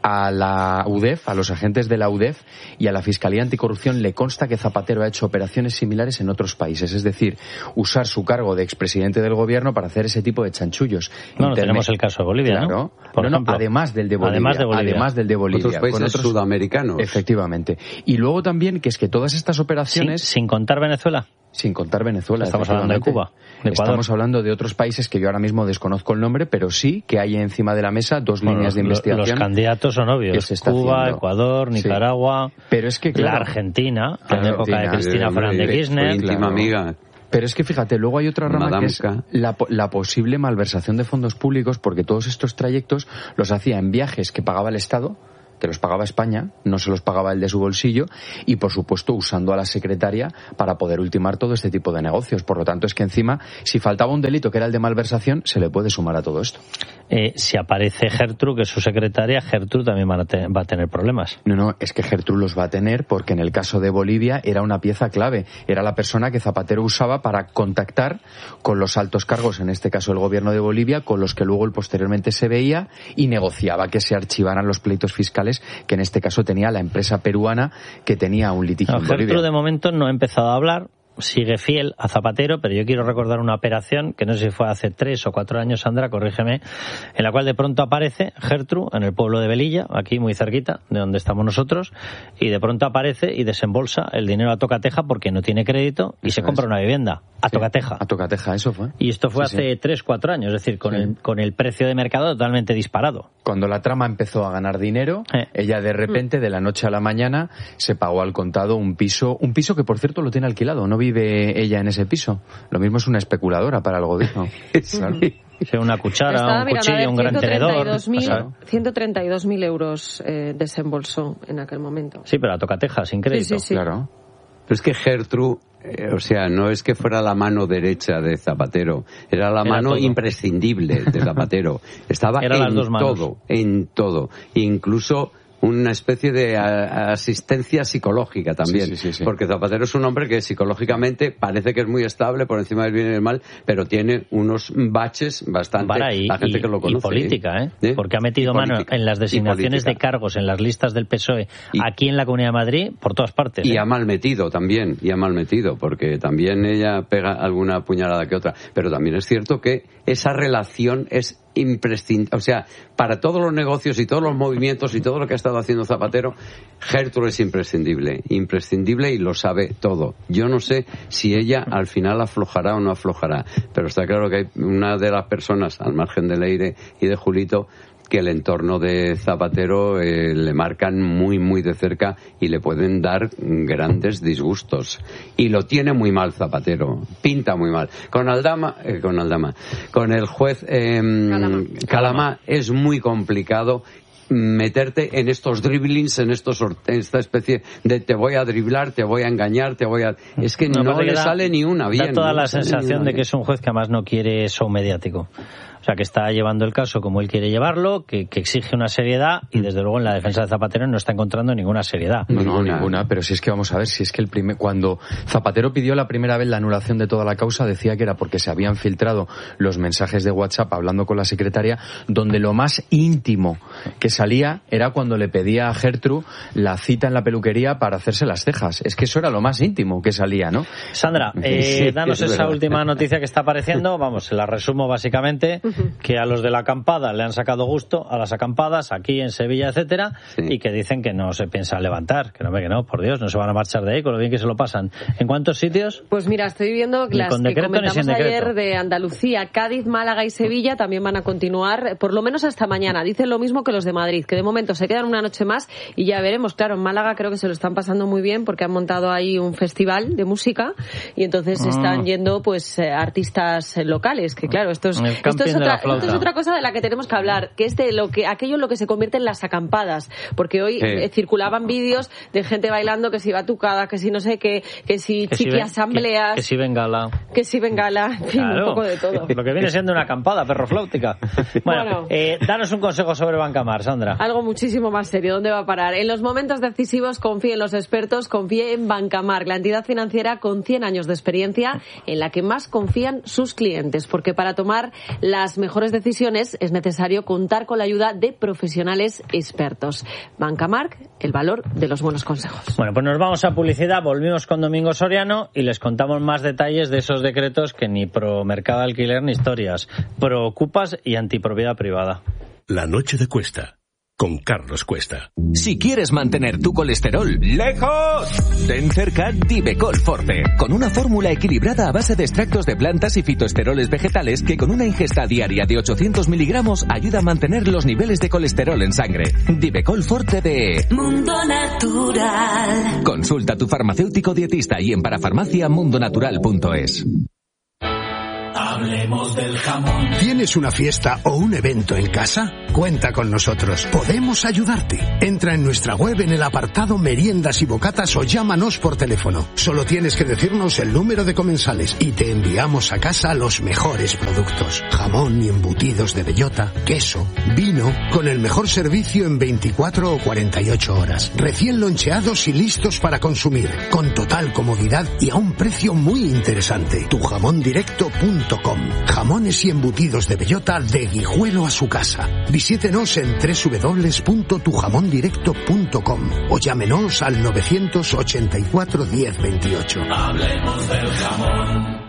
S4: A la U D E F, a los agentes de la U D E F y a la Fiscalía Anticorrupción le consta que Zapatero ha hecho operaciones similares en otros países, es decir, usar su cargo de expresidente del gobierno para hacer ese tipo de chanchullos.
S2: No, no tenemos el caso de Bolivia,
S4: claro.
S2: ¿no?
S4: Por no, ejemplo, no, además del de Bolivia.
S2: Además de Bolivia.
S4: Además del de Bolivia.
S5: Otros países
S4: con otros
S5: sudamericanos.
S4: Efectivamente. Y luego también que es que todas estas operaciones...
S2: Sin, sin contar Venezuela.
S4: Sin contar Venezuela.
S2: Estamos hablando de Cuba, de Ecuador.
S4: Estamos hablando de otros países que yo ahora mismo desconozco el nombre, pero sí que hay encima de la mesa dos bueno, líneas de investigación.
S2: Los candidatos son obvios. Cuba, haciendo. Ecuador, Nicaragua,
S4: sí. Pero es que, claro,
S2: la Argentina, en la época de Cristina Fernández de Kirchner.
S5: Íntima
S4: claro.
S5: amiga.
S4: Pero es que fíjate, luego hay otra rama
S5: Madamska.
S4: que es la, la posible malversación de fondos públicos, porque todos estos trayectos los hacía en viajes que pagaba el Estado, que los pagaba España, no se los pagaba el de su bolsillo, y por supuesto usando a la secretaria para poder ultimar todo este tipo de negocios. Por lo tanto, es que encima, si faltaba un delito que era el de malversación, se le puede sumar a todo esto.
S2: Eh, si aparece Gertrude, que es su secretaria, Gertrude también va a, te- va a tener problemas.
S4: No, no, es que Gertrude los va a tener porque en el caso de Bolivia era una pieza clave. Era la persona que Zapatero usaba para contactar con los altos cargos, en este caso el gobierno de Bolivia, con los que luego él posteriormente se veía y negociaba que se archivaran los pleitos fiscales que en este caso tenía la empresa peruana que tenía un litigio
S2: no,
S4: en Bolivia.
S2: Gertrude de momento no ha empezado a hablar, sigue fiel a Zapatero, pero yo quiero recordar una operación que no sé si fue hace tres o cuatro años, Sandra, corrígeme, en la cual de pronto aparece Gertrude en el pueblo de Velilla, aquí muy cerquita de donde estamos nosotros, y de pronto aparece y desembolsa el dinero a tocateja porque no tiene crédito y eso se compra es. una vivienda a sí, tocateja.
S4: A tocateja, eso fue.
S2: Y esto fue
S4: sí,
S2: hace
S4: sí.
S2: tres, cuatro años, es decir, con, sí. el, con el precio de mercado totalmente disparado.
S4: Cuando la trama empezó a ganar dinero, eh. ella de repente, de la noche a la mañana, se pagó al contado un piso, un piso que por cierto lo tiene alquilado, no vive ella en ese piso. Lo mismo es una especuladora para el gobierno. Claro.
S2: Sí, una cuchara, un cuchillo, un gran tenedor.
S3: ciento treinta y dos mil euros eh, desembolsó en aquel momento.
S2: Sí, pero a tocateja, sin crédito.
S3: Sí, sí, sí.
S5: Claro. Pero es que Gertrude, eh, o sea, no es que fuera la mano derecha de Zapatero, era la era mano todo. imprescindible de Zapatero. Estaba
S2: era
S5: en
S2: las dos manos.
S5: todo, en todo. Incluso una especie de a, asistencia psicológica también,
S4: sí, sí, sí, sí.
S5: porque Zapatero es un hombre que psicológicamente parece que es muy estable por encima del bien y del mal, pero tiene unos baches bastante
S2: Para, y,
S5: la gente
S2: y,
S5: que lo conoce.
S2: Y política, ¿eh? ¿Eh? Porque ha metido mano en las designaciones de cargos en las listas del P S O E y, aquí en la Comunidad de Madrid, por todas partes.
S5: Y
S2: ¿eh?
S5: ha mal metido también, y ha mal metido, porque también ella pega alguna puñalada que otra, pero también es cierto que esa relación es imprescindible, o sea, para todos los negocios y todos los movimientos y todo lo que ha estado haciendo Zapatero, Gertrude es imprescindible, imprescindible y lo sabe todo. Yo no sé si ella al final aflojará o no aflojará, pero está claro que hay una de las personas, al margen de Leire y de Julito, que el entorno de Zapatero eh, le marcan muy, muy de cerca y le pueden dar grandes disgustos. Y lo tiene muy mal Zapatero, pinta muy mal. Con Aldama, eh, con Aldama, con el juez eh, Calama. Calama es muy complicado meterte en estos dribblings, en estos en esta especie de te voy a driblar, te voy a engañar, te voy a... Es que no, no le da, sale ni una bien.
S2: Da toda
S5: no
S2: la sensación de que es un juez que además no quiere show mediático. O sea, que está llevando el caso como él quiere llevarlo, que, que exige una seriedad y desde luego en la defensa de Zapatero no está encontrando ninguna seriedad.
S4: No, no, ninguna, pero si es que vamos a ver, si es que el primer, cuando Zapatero pidió la primera vez la anulación de toda la causa, decía que era porque se habían filtrado los mensajes de WhatsApp hablando con la secretaria, donde lo más íntimo que salía era cuando le pedía a Gertrude la cita en la peluquería para hacerse las cejas. Es que eso era lo más íntimo que salía, ¿no?
S2: Sandra, eh, sí, danos esa verdad. última noticia que está apareciendo, vamos, se la resumo básicamente, que a los de la acampada le han sacado gusto a las acampadas aquí en Sevilla, etcétera, sí. y que dicen que no se piensan levantar, que no, que no, por Dios, no se van a marchar de ahí, con lo bien que se lo pasan. ¿En cuántos sitios?
S3: Pues mira, estoy viendo que las que comentamos ayer de Andalucía, Cádiz, Málaga y Sevilla también van a continuar, por lo menos hasta mañana. Dicen lo mismo que los de Madrid, que de momento se quedan una noche más y ya veremos. Claro, en Málaga creo que se lo están pasando muy bien porque han montado ahí un festival de música y entonces ah. están yendo pues eh, artistas locales, que claro, esto es, esto es otra, esto es otra cosa de la que tenemos que hablar, que es de lo que, aquello en lo que se convierte en las acampadas, porque hoy
S5: eh.
S3: Eh, circulaban vídeos de gente bailando, que si batucada, que si no sé qué, que si chiqui si asambleas,
S2: que, que si bengala,
S3: que si bengala, en fin, claro. un poco de todo.
S2: Lo que viene siendo una acampada perrofláutica. Bueno, bueno. Eh, danos un consejo sobre Bancamar, Sandra.
S3: Algo muchísimo más serio, ¿dónde va a parar? En los momentos decisivos confíe en los expertos, confíe en Bancamar, la entidad financiera con cien años de experiencia en la que más confían sus clientes, porque para tomar las las mejores decisiones es necesario contar con la ayuda de profesionales expertos. Bancamark, el valor de los buenos consejos.
S2: Bueno, pues nos vamos a publicidad, volvimos con Domingo Soriano y les contamos más detalles de esos decretos que ni pro mercado de alquiler ni historias, pro ocupas y antipropiedad privada.
S7: La noche de Cuesta, con Carlos Cuesta.
S6: Si quieres mantener tu colesterol lejos, ten cerca Divecol Forte, con una fórmula equilibrada a base de extractos de plantas y fitoesteroles vegetales que con una ingesta diaria de ochocientos miligramos ayuda a mantener los niveles de colesterol en sangre. Divecol Forte de
S21: Mundo Natural.
S6: Consulta a tu farmacéutico dietista y en parafarmacia mundonatural punto es.
S8: Hablemos del jamón. ¿Tienes una fiesta o un evento en casa? Cuenta con nosotros. Podemos ayudarte. Entra en nuestra web en el apartado Meriendas y Bocatas o llámanos por teléfono. Solo tienes que decirnos el número de comensales y te enviamos a casa los mejores productos. Jamón y embutidos de bellota, queso, vino, con el mejor servicio en veinticuatro o cuarenta y ocho horas. Recién loncheados y listos para consumir. Con total comodidad y a un precio muy interesante. tu jamón directo punto com. Jamones y embutidos de bellota de Guijuelo a su casa. Visítenos en doble u doble u doble u punto tu jamón directo punto com o llámenos al novecientos ochenta y cuatro diez veintiocho. Hablemos del jamón.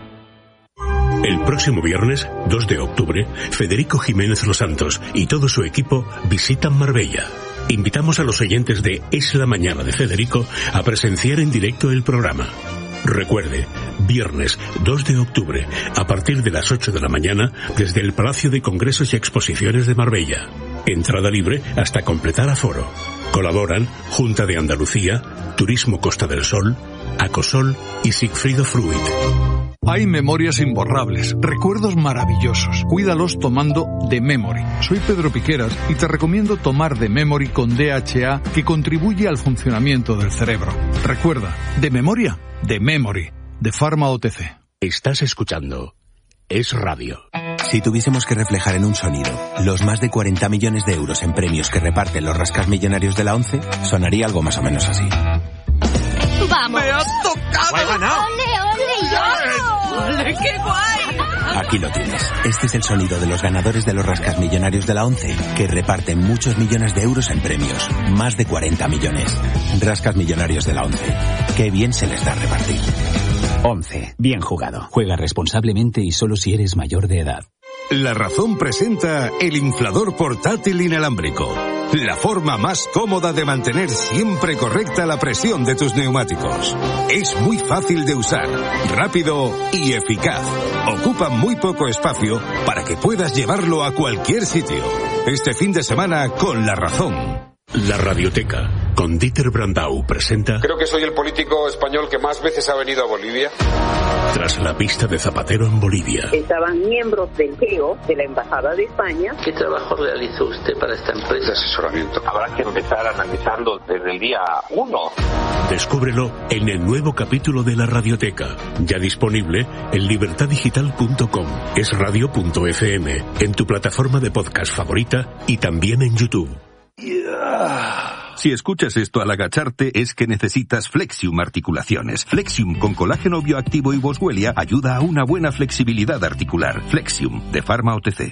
S7: El próximo viernes, dos de octubre, Federico Jiménez Los Santos y todo su equipo visitan Marbella. Invitamos a los oyentes de Es la Mañana de Federico a presenciar en directo el programa. Recuerde, viernes dos de octubre, a partir de las ocho de la mañana, desde el Palacio de Congresos y Exposiciones de Marbella. Entrada libre hasta completar aforo. Colaboran Junta de Andalucía, Turismo Costa del Sol, Acosol y Sigfrido Fruit.
S9: Hay memorias imborrables, recuerdos maravillosos. Cuídalos tomando The Memory. Soy Pedro Piqueras y te recomiendo tomar The Memory con D H A, que contribuye al funcionamiento del cerebro. Recuerda, de memoria, The Memory, de Pharma O T C.
S7: Estás escuchando Es Radio.
S10: Si tuviésemos que reflejar en un sonido los más de cuarenta millones de euros en premios que reparten los rascasmillonarios de la ONCE, sonaría algo más o menos así.
S21: ¡Vamos!
S9: ¡Me has tocado!
S10: ¡He ganado!
S21: ¡Ole, ole, yo! ¡Ole, qué guay!
S10: Aquí lo tienes. Este es el sonido de los ganadores de los rascasmillonarios de la ONCE, que reparten muchos millones de euros en premios. Más de cuarenta millones. Rascasmillonarios de la ONCE. Qué bien se les da repartir.
S11: ONCE. Bien jugado. Juega responsablemente y solo si eres mayor de edad.
S26: La Razón presenta el inflador portátil inalámbrico. La forma más cómoda de mantener siempre correcta la presión de tus neumáticos. Es muy fácil de usar, rápido y eficaz. Ocupa muy poco espacio para que puedas llevarlo a cualquier sitio. Este fin de semana con La Razón.
S7: La Radioteca, con Dieter Brandau, presenta...
S27: Creo que soy el político español que más veces ha venido a Bolivia.
S7: Tras la pista de Zapatero en Bolivia.
S28: Estaban miembros del G E O, de la Embajada de España.
S29: ¿Qué trabajo realizó usted para esta empresa?
S27: De asesoramiento.
S30: Habrá que empezar analizando desde el día uno.
S7: Descúbrelo en el nuevo capítulo de La Radioteca, ya disponible en libertad digital punto com, es radio punto f m, en tu plataforma de podcast favorita y también en YouTube.
S26: Si escuchas esto al agacharte es que necesitas Flexium Articulaciones. Flexium con colágeno bioactivo y boswellia ayuda a una buena flexibilidad articular. Flexium, de Pharma O T C.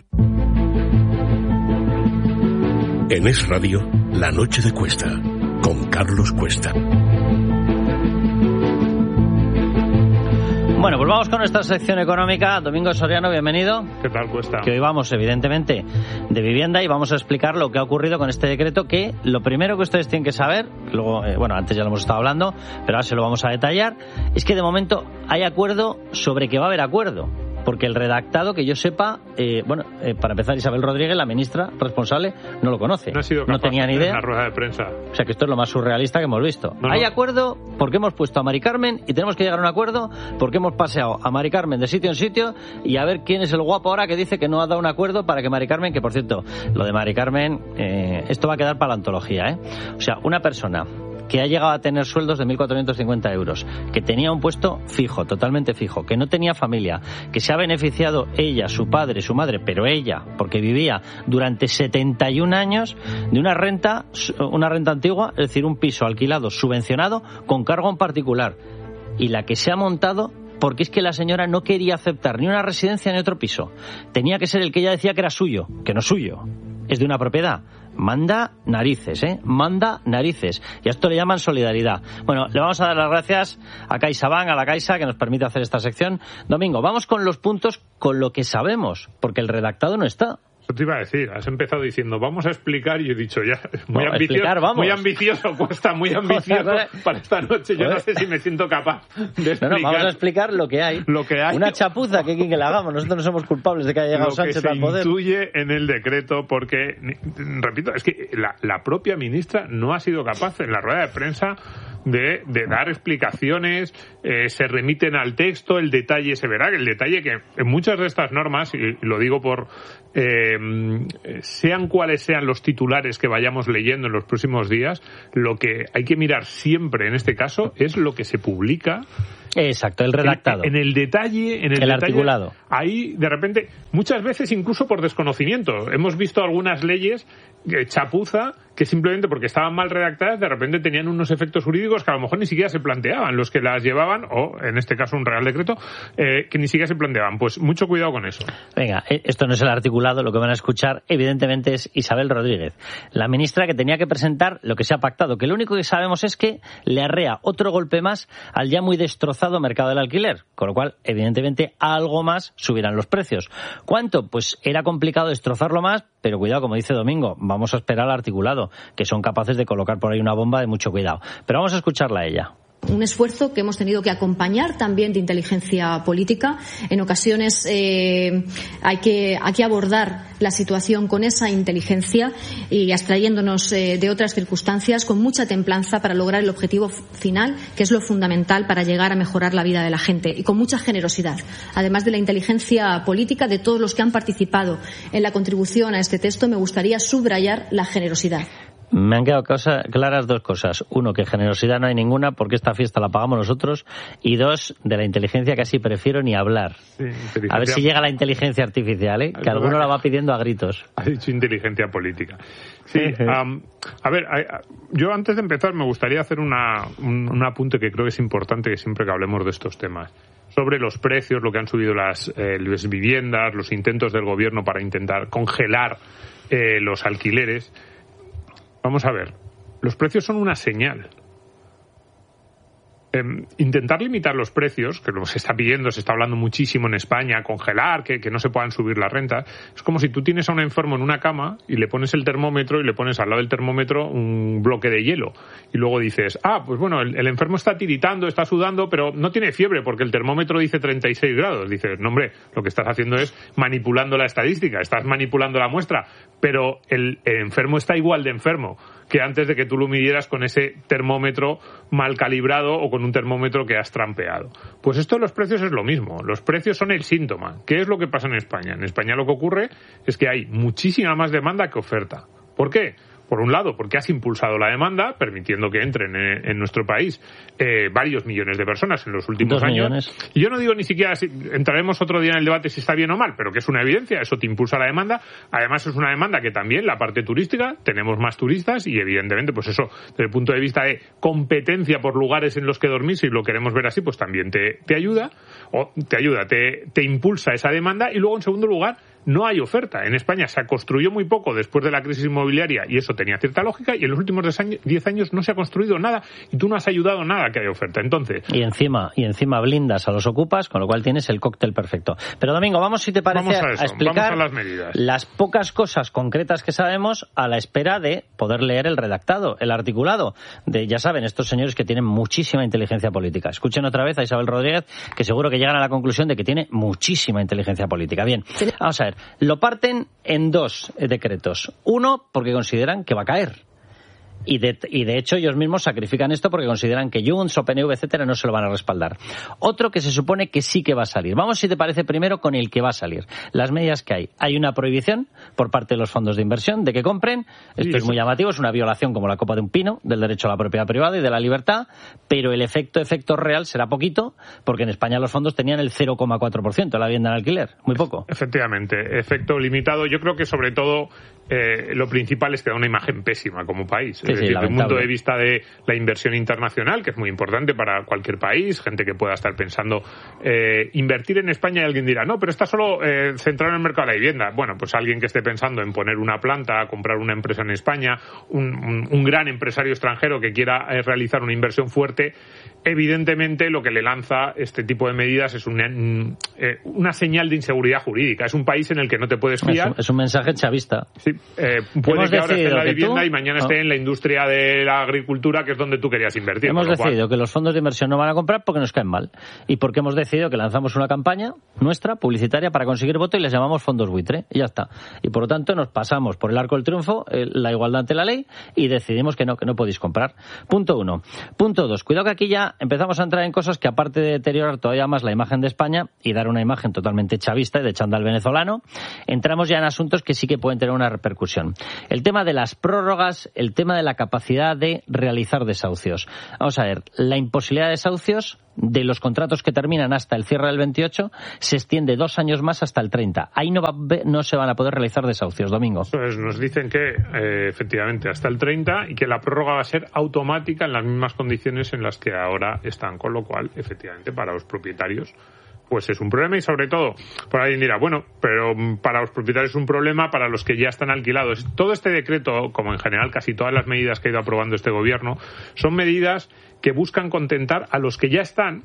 S7: En Es Radio, La Noche de Cuesta, con Carlos Cuesta.
S2: Bueno, pues vamos con nuestra sección económica. Domingo Soriano, bienvenido.
S31: ¿Qué tal, Cuesta?
S2: Que hoy vamos, evidentemente, de vivienda y vamos a explicar lo que ha ocurrido con este decreto, que lo primero que ustedes tienen que saber, luego, eh, bueno, antes ya lo hemos estado hablando, pero ahora se lo vamos a detallar, es que de momento hay acuerdo sobre que va a haber acuerdo. Porque el redactado, que yo sepa, eh, bueno, eh, para empezar, Isabel Rodríguez, la ministra responsable, no lo conoce.
S31: No ha sido
S2: no tenía ni idea.
S31: En la rueda de prensa.
S2: O sea que esto es lo más surrealista que hemos visto.
S31: No,
S2: Hay
S31: no.
S2: acuerdo porque hemos puesto a Mari Carmen y tenemos que llegar a un acuerdo porque hemos paseado a Mari Carmen de sitio en sitio y a ver quién es el guapo ahora que dice que no ha dado un acuerdo para que Mari Carmen, que por cierto, lo de Mari Carmen, eh, esto va a quedar para la antología, ¿eh? O sea, una persona que ha llegado a tener sueldos de mil cuatrocientos cincuenta euros, que tenía un puesto fijo, totalmente fijo, que no tenía familia, que se ha beneficiado ella, su padre, su madre, pero ella, porque vivía durante setenta y un años de una renta, una renta antigua, es decir, un piso alquilado, subvencionado, con cargo en particular, y la que se ha montado porque es que la señora no quería aceptar ni una residencia ni otro piso. Tenía que ser el que ella decía que era suyo, que no es suyo, es de una propiedad. Manda narices, ¿eh? Manda narices. Y a esto le llaman solidaridad. Bueno, le vamos a dar las gracias a CaixaBank, a la Caixa, que nos permite hacer esta sección. Domingo, vamos con los puntos con lo que sabemos, porque el redactado no está.
S12: Yo te iba a decir, has empezado diciendo, vamos a explicar, y he dicho ya, muy
S2: no,
S12: ambicioso,
S2: explicar, vamos.
S12: muy ambicioso, cuesta muy ambicioso para esta noche. Yo no sé si me siento capaz de explicar.
S2: No, no, vamos a explicar lo que hay.
S12: Lo que hay.
S2: Una chapuza que, que le hagamos. Nosotros no somos culpables de que haya llegado Sánchez al poder.
S12: Lo que se intuye en el decreto, porque, repito, es que la, la propia ministra no ha sido capaz en la rueda de prensa De, de dar explicaciones, eh, se remiten al texto, el detalle se verá, el detalle que en muchas de estas normas, y lo digo por eh, sean cuales sean los titulares que vayamos leyendo en los próximos días, lo que hay que mirar siempre en este caso es lo que se publica.
S2: Exacto, el redactado.
S12: En, en el detalle, en el,
S2: el
S12: detalle,
S2: articulado.
S12: Ahí, de repente, muchas veces incluso por desconocimiento. Hemos visto algunas leyes eh, chapuza que simplemente porque estaban mal redactadas, de repente tenían unos efectos jurídicos que a lo mejor ni siquiera se planteaban los que las llevaban, o en este caso un Real Decreto, eh, que ni siquiera se planteaban. Pues mucho cuidado con eso.
S2: Venga, esto no es el articulado, lo que van a escuchar evidentemente es Isabel Rodríguez, la ministra que tenía que presentar lo que se ha pactado, que lo único que sabemos es que le arrea otro golpe más al ya muy destrozado mercado del alquiler, con lo cual evidentemente algo más subirán los precios. ¿Cuánto? Pues era complicado destrozarlo más, pero cuidado, como dice Domingo, vamos a esperar al articulado, que son capaces de colocar por ahí una bomba de mucho cuidado. Pero vamos a escucharla a ella.
S13: Un esfuerzo que hemos tenido que acompañar también de inteligencia política. En ocasiones eh, hay que hay que abordar la situación con esa inteligencia y abstrayéndonos eh, de otras circunstancias con mucha templanza para lograr el objetivo final, que es lo fundamental para llegar a mejorar la vida de la gente, y con mucha generosidad. Además de la inteligencia política de todos los que han participado en la contribución a este texto, me gustaría subrayar la generosidad.
S2: Me han quedado cosa, claras dos cosas. Uno, que generosidad no hay ninguna porque esta fiesta la pagamos nosotros. Y dos, de la inteligencia casi prefiero ni hablar. Sí, a ver si llega la inteligencia artificial, ¿eh? Que alguno la va pidiendo a gritos.
S12: Ha dicho inteligencia política. Sí, um, a ver, yo antes de empezar me gustaría hacer una, un, un apunte que creo que es importante que siempre que hablemos de estos temas. Sobre los precios, lo que han subido las, eh, las viviendas, los intentos del gobierno para intentar congelar eh, los alquileres. Vamos a ver, los precios son una señal. Eh, intentar limitar los precios, que lo se está pidiendo, se está hablando muchísimo en España, congelar, que, que no se puedan subir las rentas, es como si tú tienes a un enfermo en una cama y le pones el termómetro y le pones al lado del termómetro un bloque de hielo. Y luego dices, ah, pues bueno, el, el enfermo está tiritando, está sudando, pero no tiene fiebre porque el termómetro dice treinta y seis grados. Dices, no hombre, lo que estás haciendo es manipulando la estadística, estás manipulando la muestra, pero el, el enfermo está igual de enfermo que antes de que tú lo midieras con ese termómetro mal calibrado o con un termómetro que has trampeado. Pues esto de los precios es lo mismo. Los precios son el síntoma. ¿Qué es lo que pasa en España? En España lo que ocurre es que hay muchísima más demanda que oferta. ¿Por qué? Por un lado, porque has impulsado la demanda, permitiendo que entren en, en nuestro país eh, varios millones de personas en los últimos
S2: Dos
S12: años.
S2: Millones.
S12: Y yo no digo ni siquiera, si, entraremos otro día en el debate si está bien o mal, pero que es una evidencia, eso te impulsa la demanda. Además es una demanda que también, la parte turística, tenemos más turistas y evidentemente, pues eso, desde el punto de vista de competencia por lugares en los que dormir, si lo queremos ver así, pues también te, te ayuda, o te ayuda, te, te impulsa esa demanda. Y luego, en segundo lugar, no hay oferta. En España se construyó muy poco después de la crisis inmobiliaria y eso tenía cierta lógica, y en los últimos diez años no se ha construido nada y tú no has ayudado nada a que haya oferta. Entonces,
S2: y encima y encima blindas a los ocupas, con lo cual tienes el cóctel perfecto. Pero Domingo, vamos, si te parece,
S12: vamos a, eso,
S2: a explicar
S12: vamos a las medidas.
S2: Las pocas cosas concretas que sabemos a la espera de poder leer el redactado, el articulado de, ya saben, estos señores que tienen muchísima inteligencia política. Escuchen otra vez a Isabel Rodríguez, que seguro que llegan a la conclusión de que tiene muchísima inteligencia política. Bien, vamos a ver. Lo parten en dos decretos. Uno, porque consideran que va a caer. Y de, y de hecho ellos mismos sacrifican esto porque consideran que Junts o P N V, etcétera, no se lo van a respaldar. Otro que se supone que sí que va a salir. Vamos, si te parece, primero con el que va a salir. Las medidas que hay. Hay una prohibición por parte de los fondos de inversión de que compren. Esto sí, es muy llamativo, es una violación como la copa de un pino del derecho a la propiedad privada y de la libertad, pero el efecto efecto real será poquito, porque en España los fondos tenían el cero coma cuatro por ciento de la vivienda en alquiler. Muy poco.
S12: Efectivamente, efecto limitado. Yo creo que sobre todo eh, lo principal es que da una imagen pésima como país.
S2: Sí,
S12: es
S2: sí,
S12: decir, desde un punto de vista de la inversión internacional, que es muy importante para cualquier país, gente que pueda estar pensando eh, invertir en España, y alguien dirá, no, pero está solo eh, centrado en el mercado de la vivienda. Bueno, pues alguien que esté pensando en poner una planta, comprar una empresa en España, un, un, un gran empresario extranjero que quiera eh, realizar una inversión fuerte, evidentemente lo que le lanza este tipo de medidas es una, eh, una señal de inseguridad jurídica. Es un país en el que no te puedes fiar.
S2: Es un, es un mensaje chavista.
S12: Sí, eh, puede que ahora esté en la vivienda
S2: tú,
S12: y mañana
S2: no.
S12: esté en la industria de la agricultura, que es donde tú querías invertir.
S2: Hemos decidido
S12: cual...
S2: que los fondos de inversión no van a comprar porque nos caen mal. Y porque hemos decidido que lanzamos una campaña nuestra, publicitaria, para conseguir voto y les llamamos fondos buitre. Y ya está. Y por lo tanto nos pasamos por el arco del triunfo, eh, la igualdad ante la ley, y decidimos que no, que no podéis comprar. Punto uno. Punto dos. Cuidado que aquí ya empezamos a entrar en cosas que, aparte de deteriorar todavía más la imagen de España y dar una imagen totalmente chavista y de chándal venezolano, entramos ya en asuntos que sí que pueden tener una repercusión. El tema de las prórrogas, el tema de la capacidad de realizar desahucios. Vamos a ver, la imposibilidad de desahucios de los contratos que terminan hasta el cierre del veintiocho se extiende dos años más hasta el treinta. Ahí no, va, no se van a poder realizar desahucios, Domingo.
S12: Pues nos dicen que eh, efectivamente hasta el treinta y que la prórroga va a ser automática en las mismas condiciones en las que ahora están, con lo cual, efectivamente, para los propietarios pues es un problema. Y sobre todo, por alguien dirá, bueno, pero para los propietarios es un problema, para los que ya están alquilados. Todo este decreto, como en general casi todas las medidas que ha ido aprobando este gobierno, son medidas que buscan contentar a los que ya están,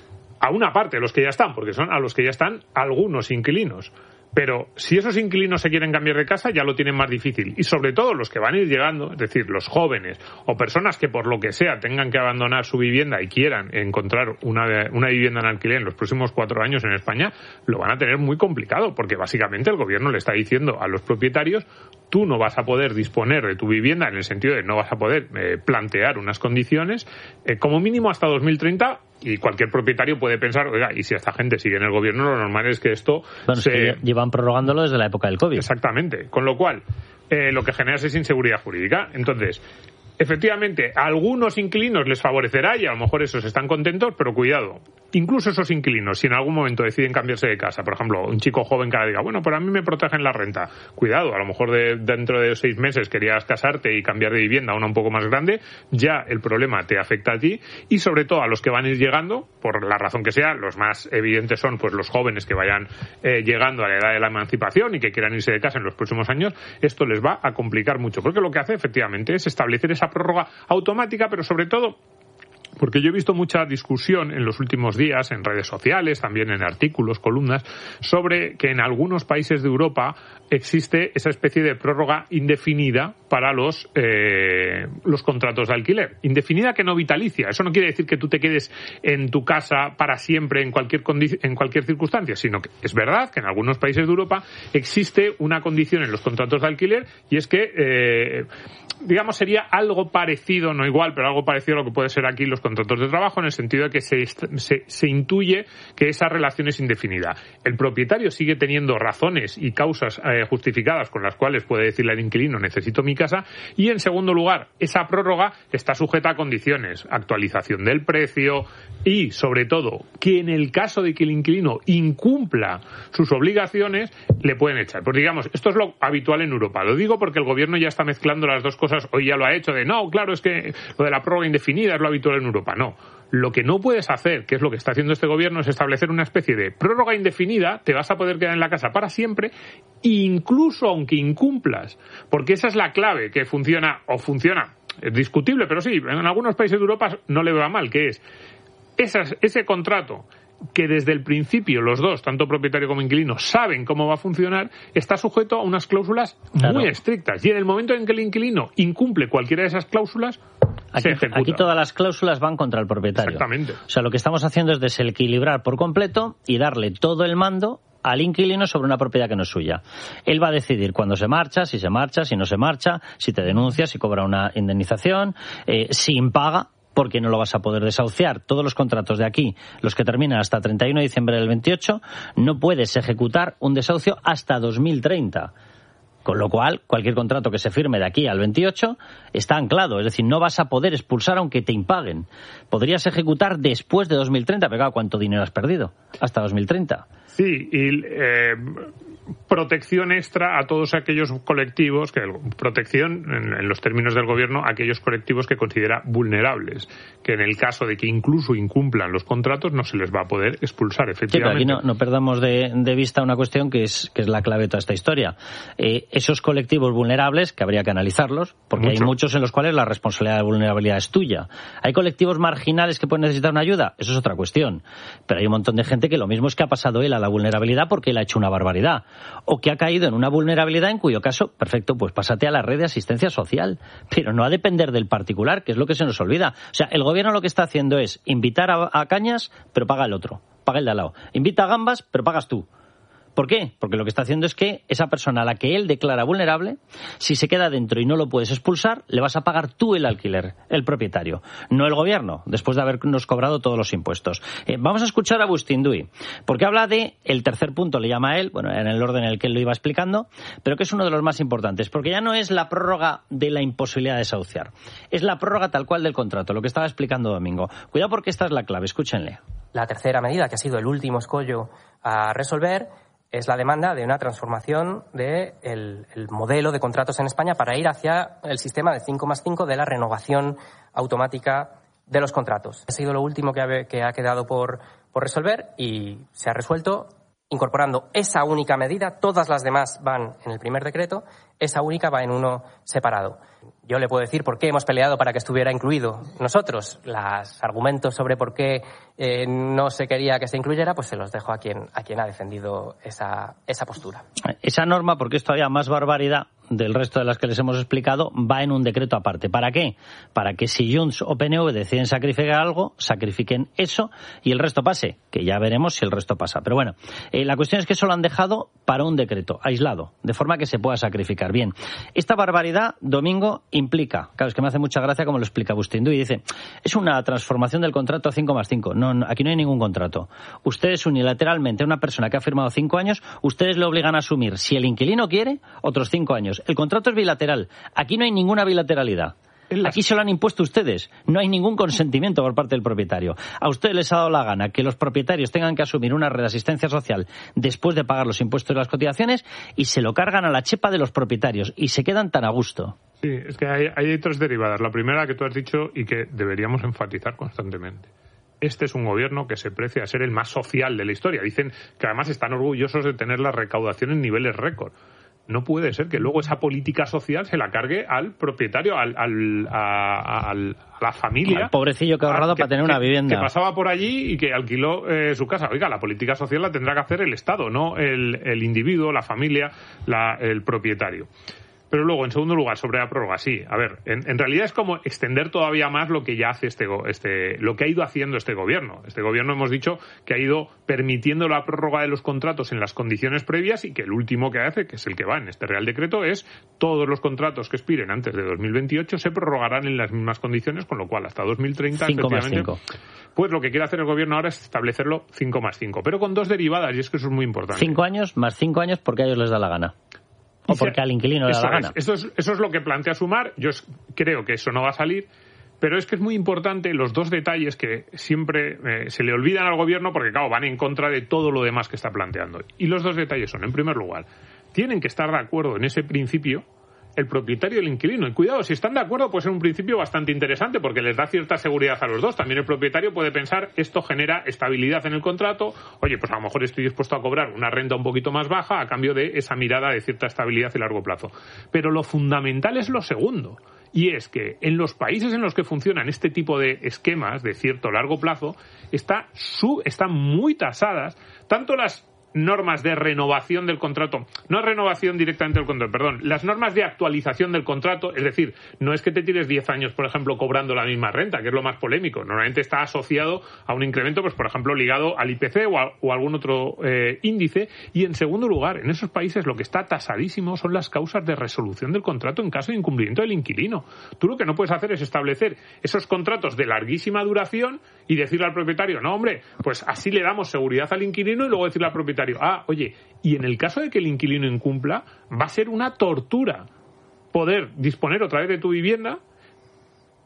S12: a una parte de los que ya están, porque son a los que ya están algunos inquilinos. Pero si esos inquilinos se quieren cambiar de casa, ya lo tienen más difícil. Y sobre todo los que van a ir llegando, es decir, los jóvenes o personas que por lo que sea tengan que abandonar su vivienda y quieran encontrar una, una vivienda en alquiler en los próximos cuatro años en España, lo van a tener muy complicado, porque básicamente el gobierno le está diciendo a los propietarios: tú no vas a poder disponer de tu vivienda, en el sentido de no vas a poder eh, plantear unas condiciones, eh, como mínimo hasta dos mil treinta. Y cualquier propietario puede pensar, oiga, y si esta gente sigue en el gobierno, lo normal es que esto
S2: bueno,
S12: se...
S2: es que llevan prorrogándolo desde la época del COVID.
S12: Exactamente. Con lo cual, eh, lo que genera es inseguridad jurídica. Entonces, efectivamente, a algunos inquilinos les favorecerá y a lo mejor esos están contentos, pero cuidado. Incluso esos inquilinos, si en algún momento deciden cambiarse de casa, por ejemplo, un chico joven que ahora diga, bueno, pero a mí me protegen la renta. Cuidado, a lo mejor de, dentro de seis meses querías casarte y cambiar de vivienda a una un poco más grande, ya el problema te afecta a ti y sobre todo a los que van a ir llegando, por la razón que sea. Los más evidentes son pues los jóvenes que vayan eh, llegando a la edad de la emancipación y que quieran irse de casa en los próximos años. Esto les va a complicar mucho, porque lo que hace efectivamente es establecer esa prórroga automática, pero sobre todo porque yo he visto mucha discusión en los últimos días en redes sociales, también en artículos, columnas, sobre que en algunos países de Europa existe esa especie de prórroga indefinida para los eh, los contratos de alquiler. Indefinida que no vitalicia. Eso no quiere decir que tú te quedes en tu casa para siempre en cualquier condi- en cualquier circunstancia, sino que es verdad que en algunos países de Europa existe una condición en los contratos de alquiler, y es que eh, digamos, sería algo parecido, no igual, pero algo parecido a lo que puede ser aquí los contratos de trabajo, en el sentido de que se, se, se intuye que esa relación es indefinida. El propietario sigue teniendo razones y causas eh, justificadas con las cuales puede decirle al inquilino: necesito mi casa. Y en segundo lugar, esa prórroga está sujeta a condiciones, actualización del precio y, sobre todo, que en el caso de que el inquilino incumpla sus obligaciones, le pueden echar. Pues digamos, esto es lo habitual en Europa. Lo digo porque el gobierno ya está mezclando las dos cosas. Hoy ya lo ha hecho de, no, claro, es que lo de la prórroga indefinida es lo habitual en Europa. No. Lo que no puedes hacer, que es lo que está haciendo este gobierno, es establecer una especie de prórroga indefinida. Te vas a poder quedar en la casa para siempre, incluso aunque incumplas. Porque esa es la clave, que funciona, o funciona, es discutible, pero sí, en algunos países de Europa no le va mal, que es esas, ese contrato que desde el principio los dos, tanto propietario como inquilino, saben cómo va a funcionar, está sujeto a unas cláusulas claro. muy estrictas. Y en el momento en que el inquilino incumple cualquiera de esas cláusulas,
S2: aquí,
S12: se ejecuta.
S2: Aquí todas las cláusulas van contra el propietario.
S12: Exactamente.
S2: O sea, lo que estamos haciendo es desequilibrar por completo y darle todo el mando al inquilino sobre una propiedad que no es suya. Él va a decidir cuándo se marcha, si se marcha, si no se marcha, si te denuncia, si cobra una indemnización, eh, si impaga, porque no lo vas a poder desahuciar. Todos los contratos de aquí, los que terminan hasta treinta y uno de diciembre del veintiocho, no puedes ejecutar un desahucio hasta dos mil treinta. Con lo cual, cualquier contrato que se firme de aquí al veintiocho está anclado. Es decir, no vas a poder expulsar aunque te impaguen. Podrías ejecutar después de dos mil treinta, pero claro, ¿cuánto dinero has perdido? Hasta dos mil treinta.
S12: Sí, y... Eh... protección extra a todos aquellos colectivos, que protección en, en los términos del gobierno, a aquellos colectivos que considera vulnerables, que en el caso de que incluso incumplan los contratos no se les va a poder expulsar, efectivamente.
S2: Sí, pero aquí no, no perdamos de, de vista una cuestión que es, que es la clave de toda esta historia. Eh, esos colectivos vulnerables, que habría que analizarlos, porque Mucho. hay muchos en los cuales la responsabilidad de vulnerabilidad es tuya. Hay colectivos marginales que pueden necesitar una ayuda, eso es otra cuestión. Pero hay un montón de gente que lo mismo es que ha pasado él a la vulnerabilidad porque él ha hecho una barbaridad, o que ha caído en una vulnerabilidad en cuyo caso, perfecto, pues pásate a la red de asistencia social, pero no a depender del particular, que es lo que se nos olvida. O sea, el gobierno lo que está haciendo es invitar a, a cañas, pero paga el otro, paga el de al lado. Invita a gambas, pero pagas tú. ¿Por qué? Porque lo que está haciendo es que esa persona a la que él declara vulnerable, si se queda dentro y no lo puedes expulsar, le vas a pagar tú el alquiler, el propietario, no el gobierno, después de habernos cobrado todos los impuestos. Eh, vamos a escuchar a Agustín Duy, porque habla de el tercer punto, le llama a él, bueno, en el orden en el que él lo iba explicando, pero que es uno de los más importantes, porque ya no es la prórroga de la imposibilidad de desahuciar, es la prórroga tal cual del contrato, lo que estaba explicando Domingo. Cuidado porque esta es la clave, escúchenle.
S14: La tercera medida, que ha sido el último escollo a resolver, es la demanda de una transformación del de el modelo de contratos en España para ir hacia el sistema de cinco más cinco de la renovación automática de los contratos. Ha sido lo último que ha, que ha quedado por, por resolver y se ha resuelto incorporando esa única medida. Todas las demás van en el primer decreto, esa única va en uno separado. Yo le puedo decir por qué hemos peleado para que estuviera incluido nosotros. Los argumentos sobre por qué eh, no se quería que se incluyera, pues se los dejo a quien a quien ha defendido esa, esa postura.
S2: Esa norma, porque es todavía más barbaridad del resto de las que les hemos explicado, va en un decreto aparte. ¿Para qué? Para que si Junts o P N V deciden sacrificar algo, sacrifiquen eso y el resto pase, que ya veremos si el resto pasa. Pero bueno, eh, la cuestión es que eso lo han dejado para un decreto, aislado, de forma que se pueda sacrificar. Bien, esta barbaridad, Domingo, implica, claro, es que me hace mucha gracia como lo explica Agustín Duy, y dice, es una transformación del contrato a cinco más cinco. No, no, aquí no hay ningún contrato. Ustedes unilateralmente, una persona que ha firmado cinco años, ustedes le obligan a asumir, si el inquilino quiere, otros cinco años. El contrato es bilateral. Aquí no hay ninguna bilateralidad. Aquí se lo han impuesto ustedes. No hay ningún consentimiento por parte del propietario. A ustedes les ha dado la gana que los propietarios tengan que asumir una red de asistencia social después de pagar los impuestos y las cotizaciones y se lo cargan a la chepa de los propietarios y se quedan tan a gusto.
S12: Sí, es que hay, hay tres derivadas. La primera que tú has dicho y que deberíamos enfatizar constantemente. Este es un gobierno que se precia a ser el más social de la historia. Dicen que además están orgullosos de tener la recaudación en niveles récord. No puede ser que luego esa política social se la cargue al propietario, al, al, a, al, a la familia.
S2: Al pobrecillo que ha ahorrado para tener una vivienda.
S12: Que pasaba por allí y que alquiló eh, su casa. Oiga, la política social la tendrá que hacer el Estado, no el, el individuo, la familia, la, el propietario. Pero luego, en segundo lugar, sobre la prórroga, sí. A ver, en, en realidad es como extender todavía más lo que ya hace este, este, lo que ha ido haciendo este gobierno. Este gobierno hemos dicho que ha ido permitiendo la prórroga de los contratos en las condiciones previas y que el último que hace, que es el que va en este Real Decreto, es todos los contratos que expiren antes de dos mil veintiocho se prorrogarán en las mismas condiciones, con lo cual hasta dos mil treinta,
S2: cinco más cinco.
S12: Pues lo que quiere hacer el gobierno ahora es establecerlo cinco más cinco, pero con dos derivadas, y es que eso es muy importante.
S2: cinco años más cinco años porque a ellos les da la gana. O porque al inquilino le da la gana.
S12: Es, eso, es, eso es lo que plantea Sumar. Yo es, creo que eso no va a salir. Pero es que es muy importante los dos detalles que siempre eh, se le olvidan al gobierno porque, claro, van en contra de todo lo demás que está planteando. Y los dos detalles son, en primer lugar, tienen que estar de acuerdo en ese principio el propietario y el inquilino. Y cuidado, si están de acuerdo puede ser un principio bastante interesante porque les da cierta seguridad a los dos. También el propietario puede pensar, esto genera estabilidad en el contrato. Oye, pues a lo mejor estoy dispuesto a cobrar una renta un poquito más baja a cambio de esa mirada de cierta estabilidad y largo plazo. Pero lo fundamental es lo segundo. Y es que en los países en los que funcionan este tipo de esquemas de cierto largo plazo, está sub, están muy tasadas tanto las normas de renovación del contrato, no renovación directamente del contrato, perdón, las normas de actualización del contrato, es decir, no es que te tires diez años, por ejemplo, cobrando la misma renta, que es lo más polémico, normalmente está asociado a un incremento, pues por ejemplo, ligado al I P C o a, o a algún otro eh, índice, y en segundo lugar, en esos países lo que está tasadísimo son las causas de resolución del contrato en caso de incumplimiento del inquilino. Tú lo que no puedes hacer es establecer esos contratos de larguísima duración y decirle al propietario, no hombre, pues así le damos seguridad al inquilino y luego decirle al propietario, ah, oye, y en el caso de que el inquilino incumpla, va a ser una tortura poder disponer otra vez de tu vivienda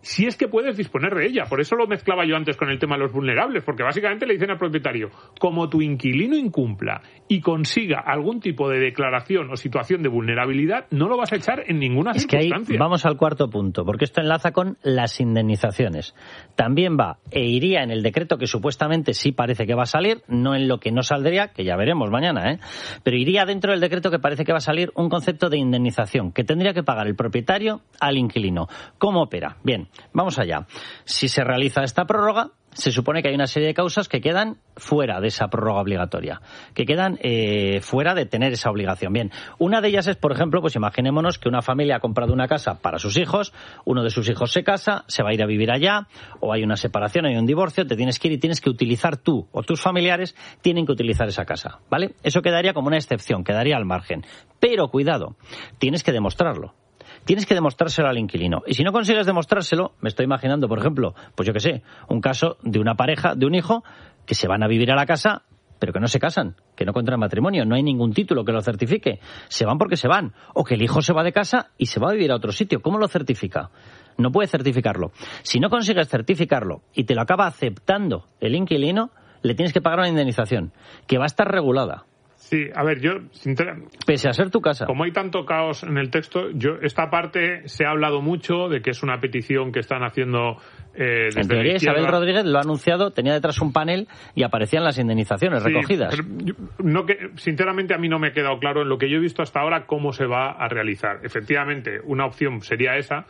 S12: si es que puedes disponer de ella. Por eso lo mezclaba yo antes con el tema de los vulnerables, porque básicamente le dicen al propietario, como tu inquilino incumpla y consiga algún tipo de declaración o situación de vulnerabilidad, no lo vas a echar en ninguna
S2: es
S12: circunstancia.
S2: Que ahí vamos al cuarto punto, porque esto enlaza con las indemnizaciones. También va e iría en el decreto que supuestamente sí parece que va a salir, no en lo que no saldría, que ya veremos mañana, ¿eh? Pero iría dentro del decreto que parece que va a salir un concepto de indemnización que tendría que pagar el propietario al inquilino. ¿Cómo opera? Bien, vamos allá. Si se realiza esta prórroga, se supone que hay una serie de causas que quedan fuera de esa prórroga obligatoria, que quedan eh, fuera de tener esa obligación. Bien, una de ellas es, por ejemplo, pues imaginémonos que una familia ha comprado una casa para sus hijos, uno de sus hijos se casa, se va a ir a vivir allá, o hay una separación, hay un divorcio, te tienes que ir y tienes que utilizar tú o tus familiares tienen que utilizar esa casa, ¿vale? Eso quedaría como una excepción, quedaría al margen. Pero cuidado, tienes que demostrarlo. Tienes que demostrárselo al inquilino. Y si no consigues demostrárselo, me estoy imaginando, por ejemplo, pues yo qué sé, un caso de una pareja, de un hijo, que se van a vivir a la casa, pero que no se casan, que no contraen matrimonio, no hay ningún título que lo certifique. Se van porque se van. O que el hijo se va de casa y se va a vivir a otro sitio. ¿Cómo lo certifica? No puede certificarlo. Si no consigues certificarlo y te lo acaba aceptando el inquilino, le tienes que pagar una indemnización, que va a estar regulada.
S12: Sí, a ver, yo, sinceramente,
S2: pese a ser tu casa,
S12: como hay tanto caos en el texto, yo esta parte se ha hablado mucho de que es una petición que están haciendo eh, desde
S2: en teoría
S12: la izquierda.
S2: Isabel Rodríguez lo ha anunciado, tenía detrás un panel y aparecían las indemnizaciones
S12: sí,
S2: recogidas.
S12: Pero yo, no que, sinceramente a mí no me ha quedado claro en lo que yo he visto hasta ahora cómo se va a realizar. Efectivamente, una opción sería esa.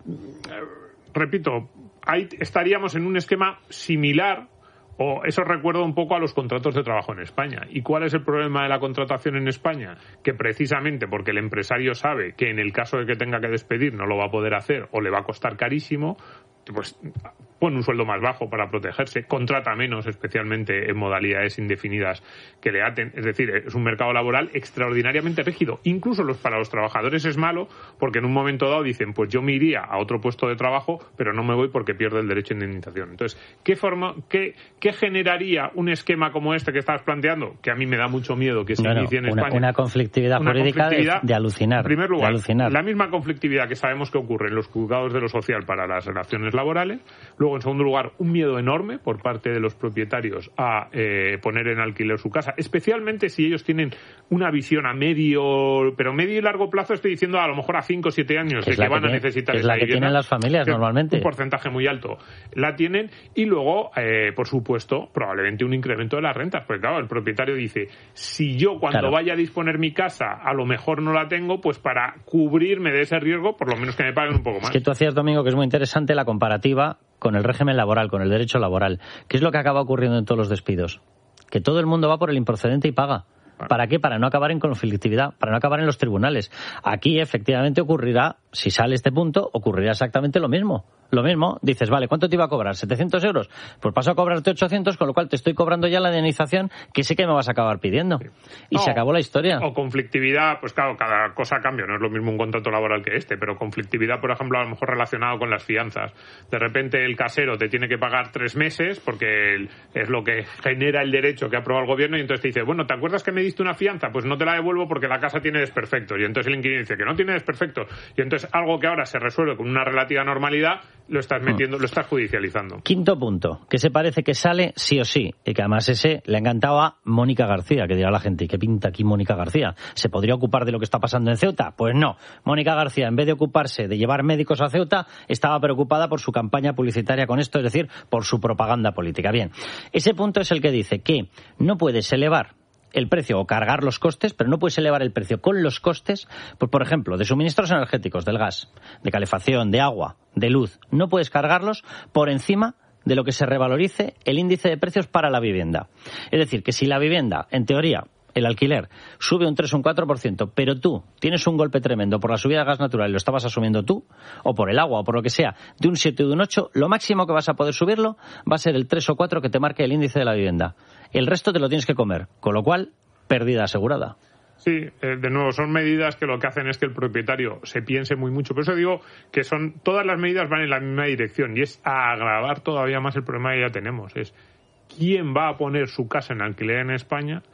S12: Repito, ahí estaríamos en un esquema similar. O eso recuerda un poco a los contratos de trabajo en España. ¿Y cuál es el problema de la contratación en España? Que precisamente porque el empresario sabe que en el caso de que tenga que despedir no lo va a poder hacer o le va a costar carísimo, pues pone un sueldo más bajo para protegerse, contrata menos, especialmente en modalidades indefinidas que le aten. Es decir, es un mercado laboral extraordinariamente rígido. Incluso los, para los trabajadores es malo porque en un momento dado dicen, pues yo me iría a otro puesto de trabajo, pero no me voy porque pierdo el derecho a indemnización. Entonces, ¿qué, forma, qué, qué generaría un esquema como este que estabas planteando? Que a mí me da mucho miedo que se
S2: bueno,
S12: inicie en
S2: una,
S12: España.
S2: Una conflictividad
S12: una
S2: jurídica
S12: conflictividad,
S2: de, de alucinar.
S12: En primer lugar,
S2: de alucinar.
S12: la misma conflictividad que sabemos que ocurre en los juzgados de lo social para las relaciones laborales. Luego, en segundo lugar, un miedo enorme por parte de los propietarios a eh, poner en alquiler su casa, especialmente si ellos tienen una visión a medio, pero medio y largo plazo, estoy diciendo a lo mejor a cinco o siete años de que, que van
S2: tiene,
S12: a necesitar
S2: es
S12: esa
S2: la que
S12: vivienda,
S2: tienen las familias normalmente.
S12: Un porcentaje muy alto la tienen y luego, eh, por supuesto, probablemente un incremento de las rentas, porque claro, el propietario dice, si yo cuando
S2: claro.
S12: vaya a disponer mi casa a lo mejor no la tengo, pues para cubrirme de ese riesgo, por lo menos que me paguen un poco más.
S2: Es que tú hacías, Domingo, que es muy interesante la comparativa con el régimen laboral, con el derecho laboral. ¿Qué es lo que acaba ocurriendo en todos los despidos? Que todo el mundo va por el improcedente y paga. ¿Para qué? Para no acabar en conflictividad, para no acabar en los tribunales. Aquí, efectivamente, ocurrirá, si sale este punto, ocurrirá exactamente lo mismo. Lo mismo, dices, vale, ¿cuánto te iba a cobrar? ¿setecientos euros? Pues paso a cobrarte ochocientos, con lo cual te estoy cobrando ya la indemnización que sé que me vas a acabar pidiendo. Sí. Y no, se acabó la historia.
S12: O conflictividad, pues claro, cada cosa cambia, no es lo mismo un contrato laboral que este, pero conflictividad, por ejemplo, a lo mejor relacionado con las fianzas. De repente el casero te tiene que pagar tres meses porque es lo que genera el derecho que ha aprobado el gobierno y entonces te dice, bueno, ¿te acuerdas que me diste una fianza? Pues no te la devuelvo porque la casa tiene desperfectos. Y entonces el inquilino dice que no tiene desperfectos. Y entonces algo que ahora se resuelve con una relativa normalidad, lo estás metiendo, lo estás judicializando.
S2: Quinto punto, que se parece que sale sí o sí, y que además ese le ha encantado a Mónica García, que dirá la gente, ¿y qué pinta aquí Mónica García? ¿Se podría ocupar de lo que está pasando en Ceuta? Pues no. Mónica García, en vez de ocuparse de llevar médicos a Ceuta, estaba preocupada por su campaña publicitaria con esto, es decir, por su propaganda política. Bien, ese punto es el que dice que no puedes elevar el precio o cargar los costes, pero no puedes elevar el precio con los costes, pues, por ejemplo, de suministros energéticos, del gas, de calefacción, de agua, de luz. No puedes cargarlos por encima de lo que se revalorice el índice de precios para la vivienda. Es decir, que si la vivienda, en teoría, el alquiler sube un tres o un cuatro por ciento, pero tú tienes un golpe tremendo por la subida de gas natural y lo estabas asumiendo tú, o por el agua, o por lo que sea, de un siete o de un ocho, lo máximo que vas a poder subirlo va a ser el tres o cuatro que te marque el índice de la vivienda. El resto te lo tienes que comer, con lo cual, pérdida asegurada.
S12: Sí, eh, de nuevo, son medidas que lo que hacen es que el propietario se piense muy mucho. Por eso digo que son todas las medidas van en la misma dirección y es a agravar todavía más el problema que ya tenemos. Es quién va a poner su casa en alquiler en España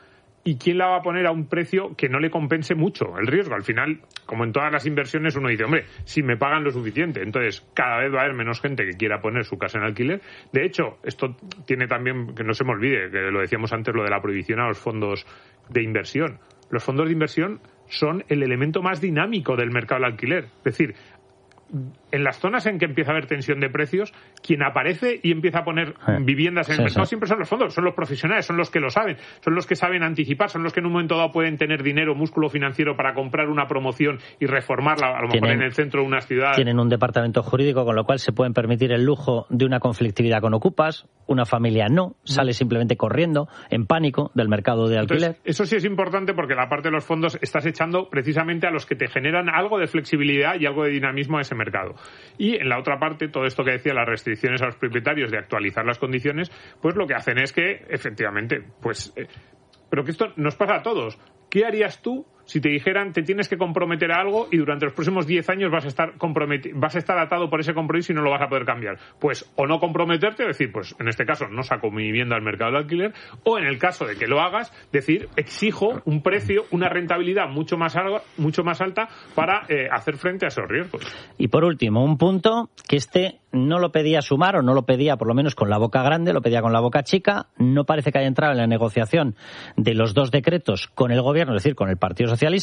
S12: ¿Y quién la va a poner a un precio que no le compense mucho el riesgo? Al final, como en todas las inversiones, uno dice, hombre, si me pagan lo suficiente, entonces cada vez va a haber menos gente que quiera poner su casa en alquiler. De hecho, esto tiene también, que no se me olvide, que lo decíamos antes, lo de la prohibición a los fondos de inversión. Los fondos de inversión son el elemento más dinámico del mercado del alquiler. Es decir, en las zonas en que empieza a haber tensión de precios, quien aparece y empieza a poner eh, viviendas en el sí, mercado sí. siempre son los fondos, son los profesionales, son los que lo saben, son los que saben anticipar, son los que en un momento dado pueden tener dinero, músculo financiero para comprar una promoción y reformarla, a lo mejor en el centro de una ciudad.
S2: Tienen un departamento jurídico, con lo cual se pueden permitir el lujo de una conflictividad con ocupas, una familia no, sale simplemente corriendo, en pánico, del mercado de alquiler.
S12: Entonces, eso sí es importante porque la parte de los fondos estás echando precisamente a los que te generan algo de flexibilidad y algo de dinamismo a ese mercado. Y en la otra parte, todo esto que decía, las restricciones a los propietarios de actualizar las condiciones, pues lo que hacen es que, efectivamente, pues... Eh, pero que esto nos pasa a todos. ¿Qué harías tú si te dijeran te tienes que comprometer a algo y durante los próximos diez años vas a estar comprometi- vas a estar atado por ese compromiso y no lo vas a poder cambiar? Pues o no comprometerte, decir, pues en este caso no saco mi vivienda al mercado del alquiler, o en el caso de que lo hagas, decir, exijo un precio, una rentabilidad mucho más alta, mucho más alta para eh, hacer frente a esos riesgos.
S2: Y por último, un punto que este no lo pedía Sumar, o no lo pedía por lo menos con la boca grande, lo pedía con la boca chica, no parece que haya entrado en la negociación de los dos decretos con el gobierno, es decir, con el Partido Socialista,